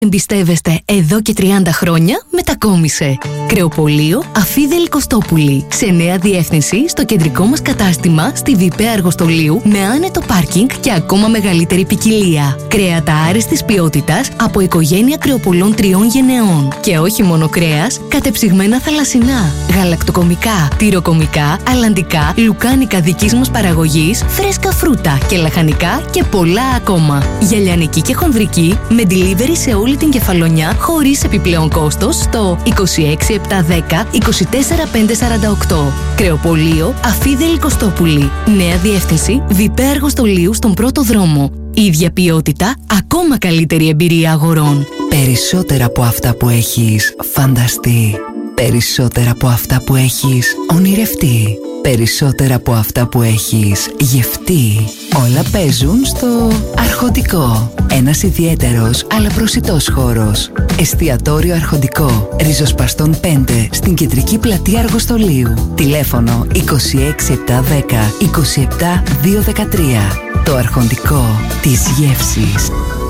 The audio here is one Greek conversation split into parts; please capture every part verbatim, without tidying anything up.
Εμπιστεύεστε εδώ και τριάντα χρόνια, μετακόμισε. Κρεοπωλείο Αφίδελη Κωστόπουλη. Σε νέα διεύθυνση στο κεντρικό μας κατάστημα στη Βιπέ Αργοστολίου με άνετο πάρκινγκ και ακόμα μεγαλύτερη ποικιλία. Κρέατα άριστης ποιότητας από οικογένεια κρεοπωλών τριών γενεών. Και όχι μόνο κρέας, κατεψυγμένα θαλασσινά, γαλακτοκομικά, τυροκομικά, αλλαντικά, λουκάνικα δικής μας παραγωγής, φρέσκα φρούτα και λαχανικά και πολλά ακόμα. Για λιανική και χονδρική με delivery σε όλη την Κεφαλονιά χωρίς επιπλέον κόστος στο είκοσι έξι επτακόσια δέκα είκοσι τέσσερα χιλιάδες πεντακόσια σαράντα οκτώ. Κρεοπωλείο Αφίδελη Κωστόπουλη. Νέα διεύθυνση Βιπέ Αργοστολίου στον πρώτο δρόμο. Ίδια ποιότητα, ακόμα καλύτερη εμπειρία αγορών. Περισσότερα από αυτά που έχεις φανταστεί. Περισσότερα από αυτά που έχεις ονειρευτεί. Περισσότερα από αυτά που έχεις γευτεί. Όλα παίζουν στο Αρχοντικό. Ένας ιδιαίτερος αλλά προσιτός χώρος. Εστιατόριο Αρχοντικό. Ριζοσπαστών πέντε στην κεντρική πλατεία Αργοστολίου. Τηλέφωνο είκοσι έξι επτακόσια δέκα είκοσι επτά διακόσια δεκατρία. Το Αρχοντικό της γεύσης.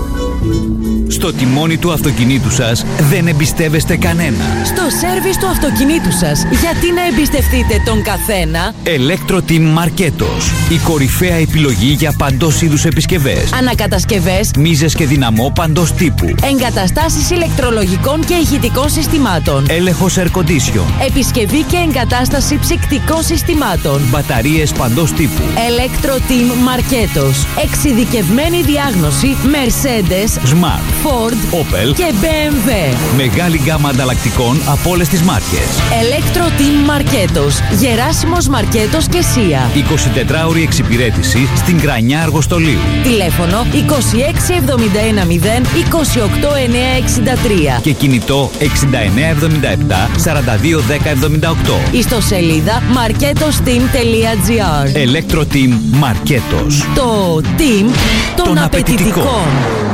Στο τιμόνι του αυτοκινήτου σας δεν εμπιστεύεστε κανένα. Στο σέρβις του αυτοκινήτου σας, γιατί να εμπιστευτείτε τον καθένα? Electro-Team Marketos. Η κορυφαία επιλογή για παντός είδους επισκευές. Ανακατασκευές, μίζες και δυναμό παντός τύπου. εγκαταστάσεις ηλεκτρολογικών και ηχητικών συστημάτων. Έλεγχος air condition. Επισκευή και εγκατάσταση ψυκτικών συστημάτων. Μπαταρίες παντός τύπου. Electro-Team Marketos. Εξειδικευμένη διάγνωση Mercedes, Smart, Ford, Opel και μπι εμ ντάμπλιου. Μεγάλη γκάμα ανταλλακτικών από όλες τις μάρκες. Electro-Team Marketos. Γεράσιμος Μαρκέτος και Σία. εικοσιτετράωρη εξυπηρέτηση στην Κρανιά Αργοστολίου. Τηλέφωνο είκοσι έξι εβδομήντα ένα μηδέν είκοσι οκτώ εννιακόσια εξήντα τρία. Και κινητό εξήντα εννέα εβδομήντα επτά σαράντα δύο δέκα εβδομήντα οκτώ. Ιστοσελίδα marketosteam τελεία τζι άρ. Electro-Team Marketos. Το team των, των απαιτητικών. απαιτητικών.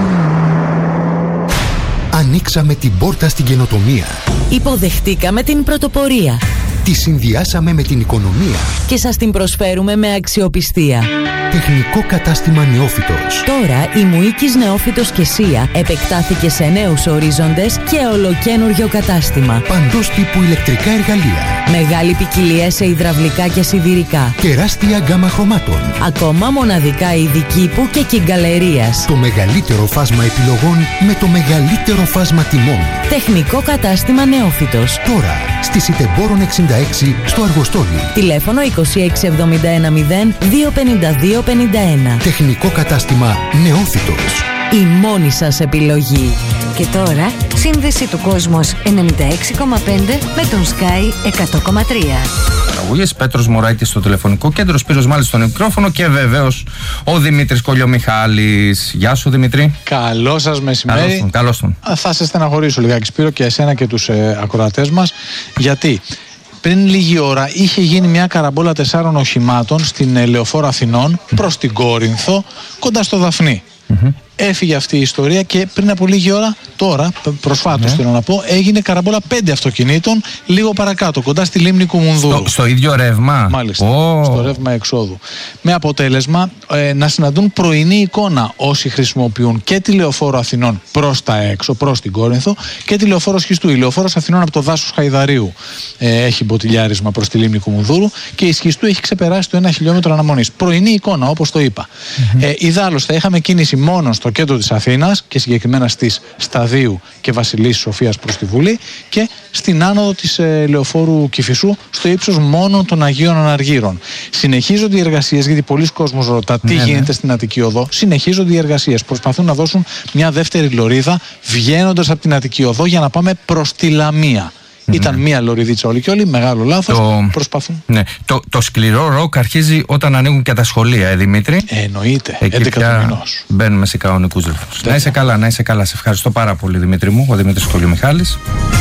Ανοίξαμε την πόρτα στην καινοτομία. Υποδεχτήκαμε την πρωτοπορία. Τη συνδυάσαμε με την οικονομία. Και σας την προσφέρουμε με αξιοπιστία. Τεχνικό κατάστημα Νεόφυτος. Τώρα η Μουίκης Νεόφυτος και Σία επεκτάθηκε σε νέους ορίζοντες και ολοκένουργιο κατάστημα. Παντός τύπου ηλεκτρικά εργαλεία. Μεγάλη ποικιλία σε υδραυλικά και σιδηρικά. Τεράστια γκάμα χρωμάτων. Ακόμα μοναδικά είδη κήπου και κυγκαλερίας. Το μεγαλύτερο φάσμα επιλογών με το μεγαλύτερο φάσμα τιμών. Τεχνικό κατάστημα Νεόφυτος. Τώρα στη Σιτεμπόρων εξήντα έξι στο Αργοστόλι. Τηλέφωνο είκοσι έξι εβδομήντα ένα μηδέν δύο πενήντα δύο πενήντα ένα. Τεχνικό κατάστημα Νεόφυτος. Η μόνη σας επιλογή. Και τώρα, σύνδεση του Κόσμος ενενήντα έξι κόμμα πέντε με τον Sky εκατό κόμμα τρία. Παραγωγής Πέτρος Μωράητης στο τηλεφωνικό κέντρο, Σπύρος Μάλης στο μικρόφωνο και βεβαίως ο Δημήτρης Κολιομιχάλης. Γεια σου Δημήτρη. Καλό σας μεσημέρι. Καλώς τον, καλώς τον. Θα σε στεναχωρήσω λιγάκι Σπύρο και εσένα και τους ε, ακροατές μας. Γιατί πριν λίγη ώρα είχε γίνει μια καραμπόλα τεσσάρων οχημάτων στην ε, Λεωφόρο Αθηνών προς την Κόρινθο, κοντά στο Δαφνί. Mm-hmm. Έφυγε αυτή η ιστορία και πριν από λίγη ώρα, τώρα, προσφάτως θέλω να πω, έγινε καραμπόλα πέντε αυτοκινήτων λίγο παρακάτω, κοντά στη λίμνη Κουμουνδούρου. Στο, στο ίδιο ρεύμα. Μάλιστα. Oh. Στο ρεύμα εξόδου. Με αποτέλεσμα ε, να συναντούν πρωινή εικόνα όσοι χρησιμοποιούν και τη Λεωφόρο Αθηνών προς τα έξω, προς την Κόρινθο, και τη Λεωφόρο Σχιστού. Η Λεωφόρος Αθηνών από το δάσος Χαϊδαρίου ε, έχει μποτιλιάρισμα προς τη λίμνη Κουμουνδούρου και η Σχιστού έχει ξεπεράσει το ένα χιλιόμετρο αναμονής. Πρωινή εικόνα, όπως το είπα. Mm-hmm. Ε, ιδάλλως θα είχαμε κίνηση μόνο στο κέντρο της Αθήνας και συγκεκριμένα στις Σταδίου και Βασιλής Σοφίας προς τη Βουλή και στην άνοδο της ε, Λεωφόρου Κηφισού στο ύψος μόνο των Αγίων Αναργύρων. Συνεχίζονται οι εργασίες, γιατί πολλοί κόσμος ρωτά τι ναι, γίνεται ναι. στην Αττική Οδό. Συνεχίζονται οι εργασίες. Προσπαθούν να δώσουν μια δεύτερη λωρίδα βγαίνοντας από την Αττική Οδό για να πάμε προς τη Λαμία. Ήταν ναι. μία λωριδίτσα όλη και όλη, μεγάλο λάθος. Το... Προσπαθούν. Ναι. Το, το σκληρό ροκ αρχίζει όταν ανοίγουν και τα σχολεία, ε, Δημήτρη. Ε, εννοείται. Εκεί έντεκα του μηνός. Μπαίνουμε σε κανονικούς ρυθμούς. Να είσαι καλά, να είσαι καλά. Σε ευχαριστώ πάρα πολύ, Δημήτρη μου. Ο Δημήτρης Κολιομιχάλης.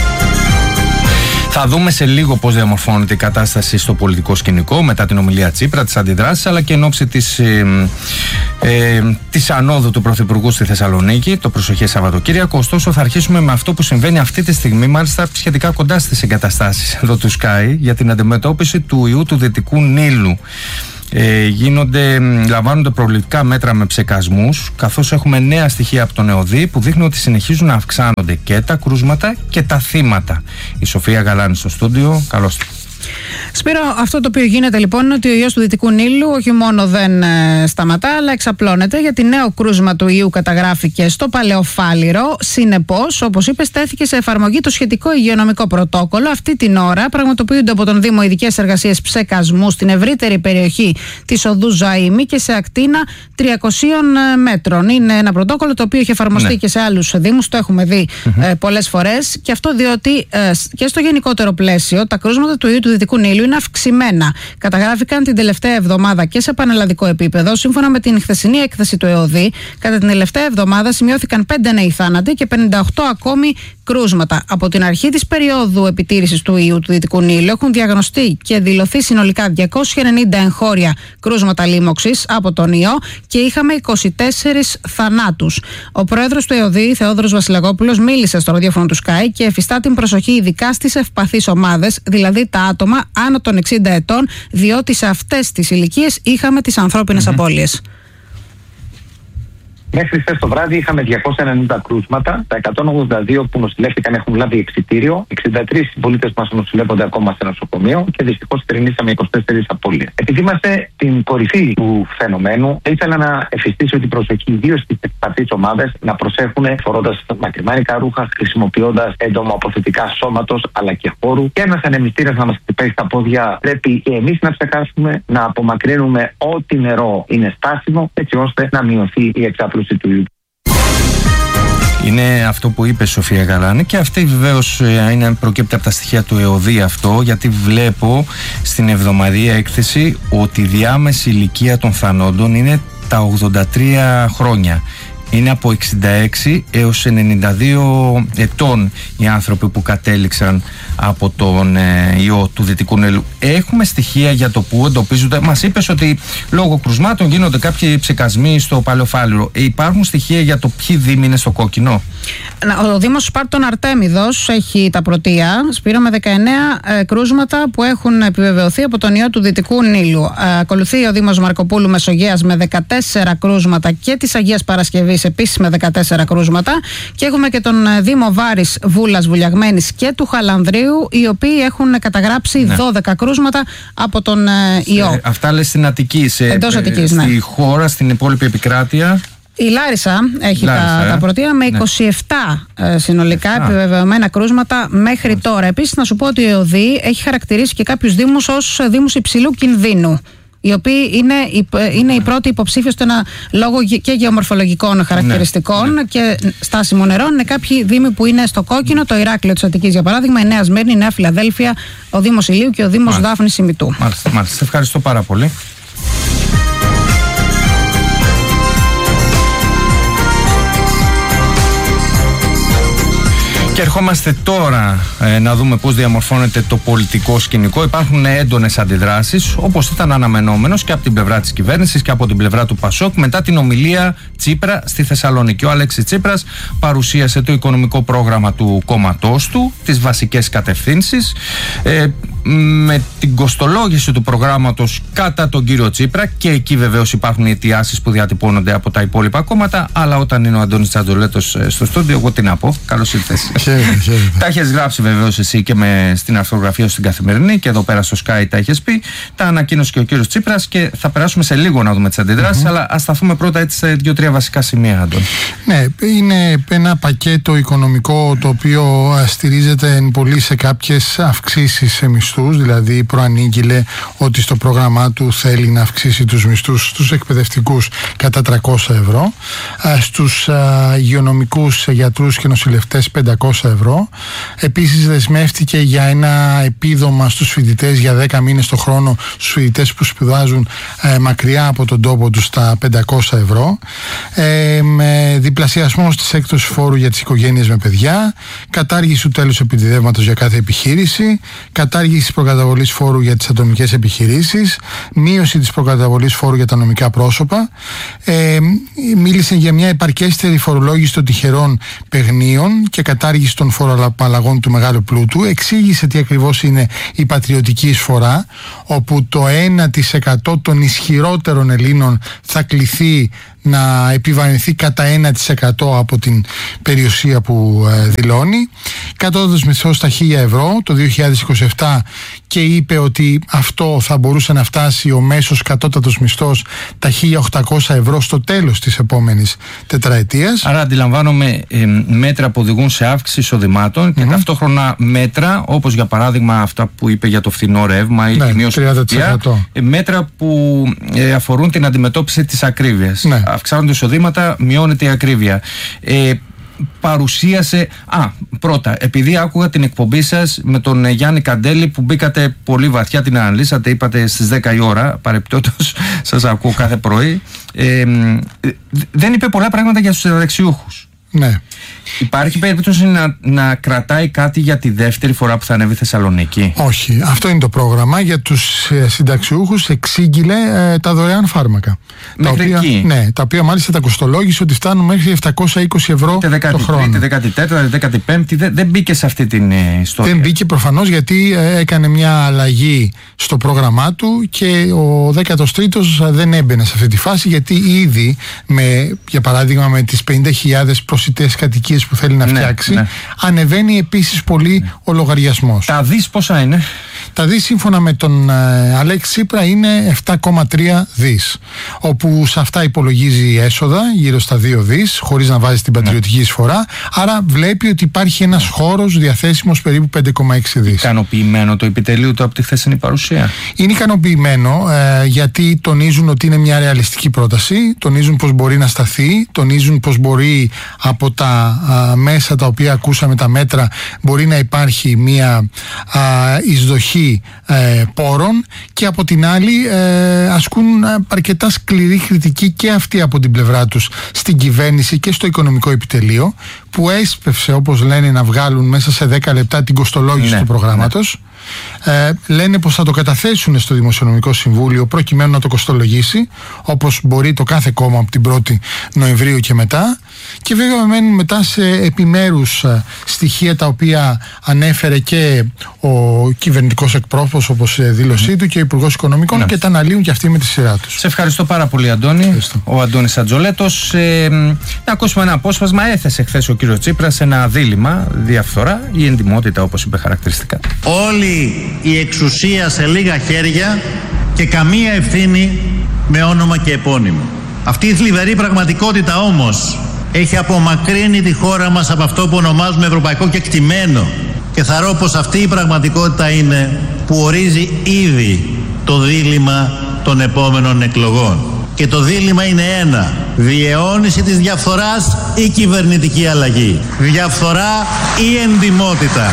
Θα δούμε σε λίγο πώς διαμορφώνεται η κατάσταση στο πολιτικό σκηνικό μετά την ομιλία Τσίπρα, τις αντιδράσεις, αλλά και εν ώψη της, ε, ε, της ανόδου του Πρωθυπουργού στη Θεσσαλονίκη το προσοχές Σαββατοκύριακο. Ωστόσο, θα αρχίσουμε με αυτό που συμβαίνει αυτή τη στιγμή, μάλιστα σχετικά κοντά στις εγκαταστάσεις εδώ του Sky, για την αντιμετώπιση του ιού του Δυτικού Νείλου. ε, γίνονται, λαμβάνονται προληπτικά μέτρα με ψεκασμούς, καθώς έχουμε νέα στοιχεία από τον ΕΟΔΗ που δείχνουν ότι συνεχίζουν να αυξάνονται και τα κρούσματα και τα θύματα. Η Σοφία Γαλάνη στο στούντιο. Καλώς. Σπύρο, αυτό το οποίο γίνεται λοιπόν είναι ότι ο ιός του Δυτικού Νείλου όχι μόνο δεν ε, σταματά, αλλά εξαπλώνεται, γιατί νέο κρούσμα του ιού καταγράφηκε στο Παλαιοφάλιρο. Συνεπώς, όπως είπες, τέθηκε σε εφαρμογή το σχετικό υγειονομικό πρωτόκολλο. Αυτή την ώρα πραγματοποιούνται από τον Δήμο ειδικές εργασίες ψεκασμού στην ευρύτερη περιοχή της οδού Ζαΐμη και σε ακτίνα τριακοσίων μέτρων. Είναι ένα πρωτόκολλο το οποίο έχει εφαρμοστεί, ναι, και σε άλλους δήμους, το έχουμε δει mm-hmm. ε, πολλές φορές. Και αυτό διότι ε, και στο γενικότερο πλαίσιο τα κρούσματα του ιού του Δυτικού Νείλου είναι αυξημένα. Καταγράφηκαν την τελευταία εβδομάδα και σε πανελλαδικό επίπεδο. Σύμφωνα με την χθεσινή έκθεση του ΕΟΔΗ, κατά την τελευταία εβδομάδα σημειώθηκαν πέντε νέοι θάνατοι και πενήντα οκτώ ακόμη κρούσματα. Από την αρχή της περίοδου επιτήρησης του ιού του Δυτικού Νείλου έχουν διαγνωστεί και δηλωθεί συνολικά διακόσια ενενήντα εγχώρια κρούσματα λίμωξης από τον ιό και είχαμε είκοσι τέσσερις θανάτους. Ο πρόεδρος του ΕΟΔΗ, Θεόδωρος Βασιλακόπουλος, μίλησε στο ραδιόφωνο του Sky και εφιστά την προσοχή ειδικά στις ευπαθείς ομάδες, δηλαδή τα άτομα άνω των εξήντα ετών, διότι σε αυτές τις ηλικίες είχαμε τις ανθρώπινες mm-hmm. απώλειες. Μέχρι χθες το βράδυ είχαμε διακόσια ενενήντα κρούσματα. Τα εκατόν ογδόντα δύο που νοσηλεύτηκαν έχουν λάβει εξιτήριο. εξήντα τρεις συμπολίτες μας νοσηλεύονται ακόμα σε νοσοκομείο και δυστυχώς θρηνήσαμε είκοσι τέσσερις απώλειες. Επειδή είμαστε στην κορυφή του φαινομένου, ήθελα να εφιστήσω την προσοχή ιδίως στις ευπαθείς ομάδες να προσέχουν φορώντας μακριμάνικα ρούχα, χρησιμοποιώντας έντομα αποθετικά σώματος αλλά και χώρου. Και ένας ανεμιστήρας να μας χτυπάει στα πόδια. Πρέπει και εμείς να ψεκάσουμε, να απομακρύνουμε ό,τι νερό είναι στάσιμο, έτσι ώστε να μειωθεί η εξάπλωση. Είναι αυτό που είπε η Σοφία Γαλάνη και αυτή βεβαίως είναι, προκύπτει από τα στοιχεία του ΕΟΔΗ αυτό, γιατί βλέπω στην εβδομαδιαία έκθεση ότι η διάμεση ηλικία των θανόντων είναι τα ογδόντα τρία χρόνια. Είναι από εξήντα έξι έως ενενήντα δύο ετών οι άνθρωποι που κατέληξαν από τον ε, ιό του Δυτικού Νείλου. Έχουμε στοιχεία για το που εντοπίζονται. Μας είπες ότι λόγω κρουσμάτων γίνονται κάποιοι ψεκασμοί στο Παλαιοφάλιρο. Ε, υπάρχουν στοιχεία για το ποιοι δήμοι είναι στο κόκκινο? Ο Δήμος Σπάρτων Αρτέμιδος έχει τα πρωτεία, Σπύρο, με δεκαεννέα ε, κρούσματα που έχουν επιβεβαιωθεί από τον ιό του Δυτικού Νείλου. Ε, ακολουθεί ο Δήμος Μαρκοπούλου Μεσογείας με δεκατέσσερα κρούσματα και της Αγίας Παρασκευής επίσης με δεκατέσσερα κρούσματα. Και έχουμε και τον Δήμο Βάρης, Βούλας, Βουλιαγμένης και του Χαλανδρίου, οι οποίοι έχουν καταγράψει ναι. δώδεκα κρούσματα από τον ε, ιό. Ε, αυτά λες στην Αττική, σε, εντός Αττικής, ναι. Στη χώρα, στην υπόλοιπη επικράτεια. Η Λάρισα έχει Λάρισα, τα, ε. τα πρωτεία με είκοσι επτά ναι. ε, συνολικά Α. επιβεβαιωμένα κρούσματα μέχρι Α. τώρα. Επίσης, να σου πω ότι η ΕΟΔΗ έχει χαρακτηρίσει και κάποιους δήμους ως δήμους υψηλού κινδύνου, οι οποίοι είναι, είναι οι πρώτοι υποψήφοι στο ένα λόγο και γεωμορφολογικών χαρακτηριστικών ναι, ναι. και στάσιμων νερών. Είναι κάποιοι δήμοι που είναι στο κόκκινο, το Ηράκλειο της Αττικής για παράδειγμα, η Νέα Σμύρνη, η Νέα Φιλαδέλφια, ο Δήμος Ηλίου και ο Δήμος Δάφνης Ημιτού. Μάλιστα, μάλιστα. Ευχαριστώ πάρα πολύ. Και ερχόμαστε τώρα ε, να δούμε πώς διαμορφώνεται το πολιτικό σκηνικό. Υπάρχουν έντονες αντιδράσεις, όπως ήταν αναμενόμενος και από την πλευρά της κυβέρνησης και από την πλευρά του Πασόκ μετά την ομιλία Τσίπρα στη Θεσσαλονίκη. Ο Αλέξης Τσίπρας παρουσίασε το οικονομικό πρόγραμμα του κόμματός του, τις βασικές κατευθύνσεις, ε, με την κοστολόγηση του προγράμματος κατά τον κύριο Τσίπρα, και εκεί βεβαίως υπάρχουν οι αιτιάσεις που διατυπώνονται από τα υπόλοιπα κόμματα. Αλλά όταν είναι ο Αντώνης Τσαντζολέτος στο στούντιο, εγώ τι να πω. Καλώς ήρθες. Τα έχεις γράψει βεβαίως εσύ και με, στην αρθρογραφία στην Καθημερινή, και εδώ πέρα στο Sky τα έχεις πει. Τα ανακοίνωσε και ο κύριος Τσίπρας και θα περάσουμε σε λίγο να δούμε τις αντιδράσεις. Mm-hmm. Αλλά ας σταθούμε πρώτα έτσι σε δύο-τρία βασικά σημεία, Αντώνη. Ναι, είναι ένα πακέτο οικονομικό το οποίο στηρίζεται εν πολύ σε κάποιες αυξήσεις σε μισθούς. Δηλαδή, προανήγγειλε ότι στο πρόγραμμά του θέλει να αυξήσει τους μισθούς στους εκπαιδευτικούς κατά τριακόσια ευρώ, στους υγειονομικούς, γιατρούς και νοσηλευτές πεντακόσια ευρώ. Επίσης δεσμεύτηκε για ένα επίδομα στους φοιτητές για δέκα μήνες το χρόνο, στους φοιτητές που σπουδάζουν ε, μακριά από τον τόπο τους, στα πεντακόσια ευρώ. Ε, με διπλασιασμός της έκπτωσης φόρου για τις οικογένειες με παιδιά, κατάργηση του τέλους επιτιδεύματος για κάθε επιχείρηση, κατάργηση της προκαταβολής φόρου για τις ατομικές επιχειρήσεις, μείωση της προκαταβολής φόρου για τα νομικά πρόσωπα, ε, μίλησε για μια επαρκέστερη φορολόγηση των τυχερών παιγνίων και κατάργηση των φοροαπαλλαγών του μεγάλου πλούτου. Εξήγησε τι ακριβώς είναι η πατριωτική εισφορά, όπου το ένα τοις εκατό των ισχυρότερων Ελλήνων θα κληθεί να επιβαρυνθεί κατά ένα τοις εκατό από την περιουσία που ε, δηλώνει. Κατώτατος μισθός στα χίλια ευρώ το δύο χιλιάδες είκοσι επτά, και είπε ότι αυτό θα μπορούσε να φτάσει ο μέσος κατώτατος μισθός τα χίλια οκτακόσια ευρώ στο τέλος της επόμενης τετραετίας. Άρα αντιλαμβάνομαι ε, μέτρα που οδηγούν σε αύξηση εισοδημάτων και mm-hmm. ταυτόχρονα μέτρα όπως για παράδειγμα αυτά που είπε για το φθηνό ρεύμα ή ναι, τη μείωση του ΦΠΑ, ε, μέτρα που ε, αφορούν την αντιμετώπιση της ακρίβειας. Ναι. Αυξάνονται εισοδήματα, μειώνεται η ακρίβεια. Ε, παρουσίασε. Α, πρώτα, επειδή άκουγα την εκπομπή σας με τον Γιάννη Καντέλη που μπήκατε πολύ βαθιά, την αναλύσατε, είπατε στις δέκα η ώρα, παρεπτόντως σας ακούω κάθε πρωί. Ε, δεν είπε πολλά πράγματα για τους συνταξιούχους. Ναι. Υπάρχει περίπτωση να, να κρατάει κάτι για τη δεύτερη φορά που θα ανέβει Θεσσαλονίκη? Όχι. Αυτό είναι το πρόγραμμα. Για τους ε, συνταξιούχους εξήγηλε ε, τα δωρεάν φάρμακα. Μέχρι τα οποία, εκεί. Ναι, τα οποία μάλιστα τα κοστολόγησε ότι φτάνουν μέχρι επτακόσια είκοσι ευρώ το χρόνο. δέκατη τέταρτη, δέκατη πέμπτη, δεν, δεν μπήκε σε αυτή την ε, ιστορία. Δεν μπήκε προφανώς γιατί ε, έκανε μια αλλαγή στο πρόγραμμά του και ο δέκατος τρίτος δεν έμπαινε σε αυτή τη φάση, γιατί ήδη με, για παράδειγμα με τις πενήντα χιλιάδες προσιτές κατοικίες που θέλει να φτιάξει, ναι, ναι. ανεβαίνει επίσης πολύ ναι. ο λογαριασμός. Τα δις πόσα είναι? Τα δις σύμφωνα με τον ε, Αλέξη Τσίπρα είναι επτά κόμμα τρία δις, όπου σε αυτά υπολογίζει έσοδα γύρω στα δύο δις χωρίς να βάζει την πατριωτική εισφορά, άρα βλέπει ότι υπάρχει ένας χώρος διαθέσιμος περίπου πέντε κόμμα έξι δις. Ικανοποιημένο το επιτελείο του από τη χθεσινή παρουσία? Είναι ικανοποιημένο ε, γιατί τονίζουν ότι είναι μια ρεαλιστική πρόταση, τονίζουν πως μπορεί να σταθεί, τονίζουν πως μπορεί από τα α, μέσα τα οποία ακούσαμε, τα μέτρα, μπορεί να υπάρχει μια α, εισδοχή ε, πόρων, και από την άλλη ε, ασκούν αρκετά σκληρή κριτική και αυτοί από την πλευρά τους στην κυβέρνηση και στο οικονομικό επιτελείο, που έσπευσε, όπως λένε, να βγάλουν μέσα σε δέκα λεπτά την κοστολόγηση ναι, του προγράμματος. Ναι. Ε, λένε πως θα το καταθέσουν στο Δημοσιονομικό Συμβούλιο προκειμένου να το κοστολογήσει, όπως μπορεί το κάθε κόμμα από την πρώτη Νοεμβρίου και μετά. Και βέβαια μένουν μετά σε επιμέρους στοιχεία τα οποία ανέφερε και ο κυβερνητικός εκπρόσωπος, όπως δήλωσή mm-hmm. του, και ο Υπουργός Οικονομικών, ναι. και τα αναλύουν και αυτοί με τη σειρά τους. Σε ευχαριστώ πάρα πολύ, Αντώνη. Ευχαριστώ. Ο Αντώνης Ατζολέτος. Ε, να ακούσουμε ένα απόσπασμα. Έθεσε χθες ο κύριος Τσίπρας ένα δίλημμα: διαφθορά ή εντιμότητα, όπως είπε χαρακτηριστικά. Όλη η εξουσία σε λίγα χέρια και καμία ευθύνη με όνομα και επώνυμο. Αυτή η θλιβερή πραγματικότητα όμως έχει απομακρύνει τη χώρα μας από αυτό που ονομάζουμε ευρωπαϊκό κεκτημένο, και θαρώ πως αυτή η πραγματικότητα είναι που ορίζει ήδη το δίλημμα των επόμενων εκλογών. Και το δίλημμα είναι ένα: διαιώνιση της διαφθοράς ή κυβερνητική αλλαγή, διαφθορά ή εντιμότητα.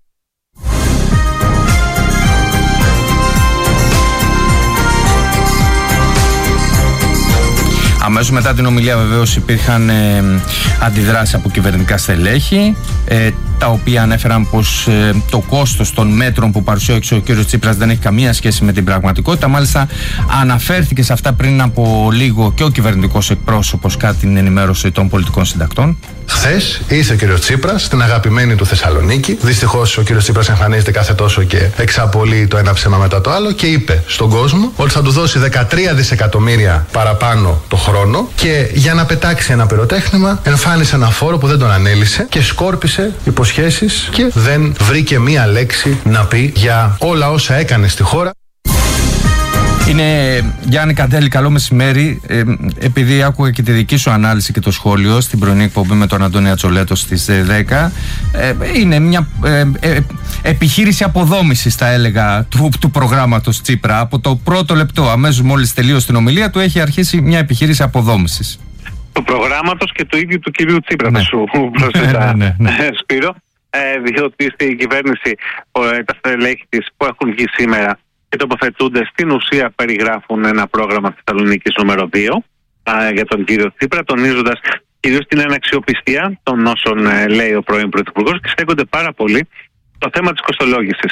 Αμέσως μετά την ομιλία βεβαίως υπήρχαν ε, αντιδράσεις από κυβερνητικά στελέχη, ε, τα οποία ανέφεραν πως ε, το κόστος των μέτρων που παρουσίασε ο κ. Τσίπρας δεν έχει καμία σχέση με την πραγματικότητα. Μάλιστα αναφέρθηκε σε αυτά πριν από λίγο και ο κυβερνητικός εκπρόσωπος κατά την ενημέρωση των πολιτικών συντακτών. Χθες ήρθε ο κ. Τσίπρας στην αγαπημένη του Θεσσαλονίκη. Δυστυχώς ο κ. Τσίπρας εμφανίζεται κάθε τόσο και εξαπολύει το ένα ψέμα μετά το άλλο, και είπε στον κόσμο ότι θα του δώσει δεκατρία δισεκατομμύρια παραπάνω το χρόνο, και για να πετάξει ένα πυροτέχνημα εμφάνισε ένα φόρο που δεν τον ανέλησε και σκόρπισε υποσχέσεις και δεν βρήκε μία λέξη να πει για όλα όσα έκανε στη χώρα. Είναι Γιάννη Καντέλη, καλό μεσημέρι. Ε, επειδή άκουγα και τη δική σου ανάλυση και το σχόλιο στην πρωινή εκπομπή με τον Αντώνη Ατσολέτο στις δέκα, ε, είναι μια ε, ε, επιχείρηση αποδόμησης, θα έλεγα, του, του προγράμματος Τσίπρα. Από το πρώτο λεπτό, αμέσως μόλις τελείωσε την ομιλία του, έχει αρχίσει μια επιχείρηση αποδόμησης του προγράμματος και του ίδιου του κυρίου Τσίπρα. Ναι. Θα σου προσθέτα, ναι, ναι, ναι. Σπύρο, ε, διότι στην κυβέρνηση ε, τα στελέχη της που έχουν βγει σήμερα και τοποθετούνται, στην ουσία περιγράφουν ένα πρόγραμμα Θεσσαλονίκης νούμερο δύο ε, για τον κύριο Τσίπρα, τονίζοντας κυρίως την αναξιοπιστία των όσων ε, λέει ο πρώην Πρωθυπουργός, και στέκονται πάρα πολύ το θέμα της κοστολόγησης.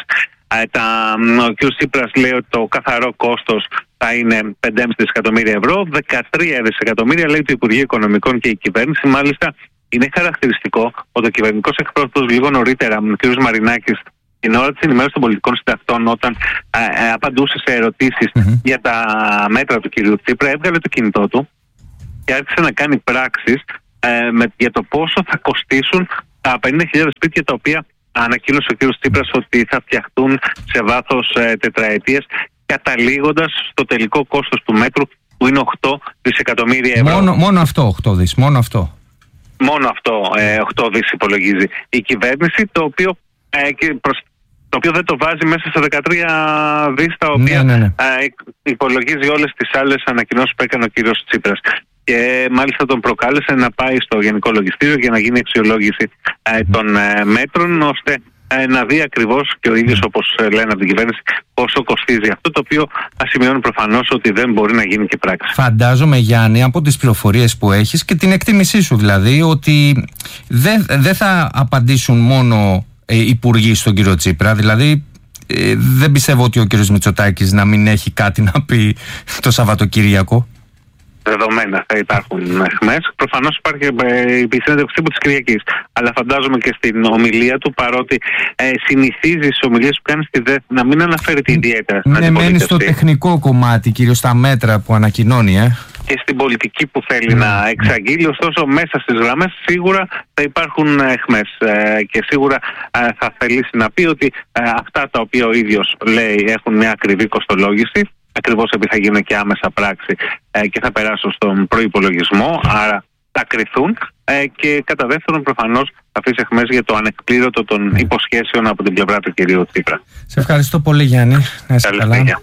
τα, ο κ. Τσίπρας λέει ότι το καθαρό κόστος θα είναι πέντε κόμμα πέντε δισεκατομμύρια ευρώ, δεκατρία δισεκατομμύρια λέει το Υπουργείο Οικονομικών και η κυβέρνηση. Μάλιστα, είναι χαρακτηριστικό ότι ο κυβερνητικός εκπρόσωπος λίγο νωρίτερα, ο κ. Μαρινάκης, την ώρα της ενημέρωσης των πολιτικών συντακτών, όταν α, α, απαντούσε σε ερωτήσεις mm-hmm. για τα μέτρα του κ. Τσίπρα, έβγαλε το κινητό του και άρχισε να κάνει πράξεις ε, με, για το πόσο θα κοστίσουν τα πενήντα χιλιάδες σπίτια τα οποία ανακοίνωσε ο κ. Τσίπρας ότι θα φτιαχτούν σε βάθος ε, τετραετίας, καταλήγοντας στο τελικό κόστος του μέτρου που είναι οκτώ δισεκατομμύρια ευρώ. Μόνο, μόνο αυτό οκτώ δις, μόνο αυτό. Μόνο αυτό ε, οκτώ δις υπολογίζει η κυβέρνηση, το οποίο, ε, και προς, το οποίο δεν το βάζει μέσα στα δεκατρία δις τα οποία ναι, ναι, ναι. Ε, υπολογίζει όλες τις άλλες ανακοινώσεις που έκανε ο κύριος Τσίπρας. Και μάλιστα τον προκάλεσε να πάει στο Γενικό Λογιστήριο για να γίνει αξιολόγηση ε, των ε, μέτρων, ώστε ε, να δει ακριβώς και ο ίδιος, όπως ε, λένε από την κυβέρνηση, πόσο κοστίζει αυτό, το οποίο σημειώνει προφανώς ότι δεν μπορεί να γίνει και πράξη. Φαντάζομαι, Γιάννη, από τις πληροφορίες που έχεις και την εκτίμησή σου δηλαδή, ότι δεν, δεν θα απαντήσουν μόνο ε, υπουργοί στον κύριο Τσίπρα, δηλαδή ε, δεν πιστεύω ότι ο κύριος Μητσοτάκης να μην έχει κάτι να πει το Σαββατοκύριακο. Δεδομένα θα υπάρχουν εχμές. Προφανώς υπάρχει ε, η συνέντευξη τύπου της Κυριακής. Αλλά φαντάζομαι και στην ομιλία του, παρότι ε, συνηθίζει στις ομιλίες που κάνει στη ΔΕΘ να μην αναφέρεται ιδιαίτερα στην αντιπολίτευση. Ναι, μένει στο τεχνικό κομμάτι, κυρίως στα μέτρα που ανακοινώνει, ε. και στην πολιτική που θέλει mm. να εξαγγείλει. Ωστόσο, μέσα στις γραμμές σίγουρα θα υπάρχουν εχμές ε, και σίγουρα ε, θα θελήσει να πει ότι ε, αυτά τα οποία ο ίδιος λέει έχουν μια ακριβή κοστολόγηση, ακριβώς επειδή θα γίνουν και άμεσα πράξη ε, και θα περάσουν στον προϋπολογισμό, άρα θα κριθούν ε, και κατά δεύτερον προφανώς θα αφήσει εχμές για το ανεκπλήρωτο των υποσχέσεων από την πλευρά του κυρίου Τσίπρα. Σε ευχαριστώ πολύ, Γιάννη. Να είσαι καλά. καλά.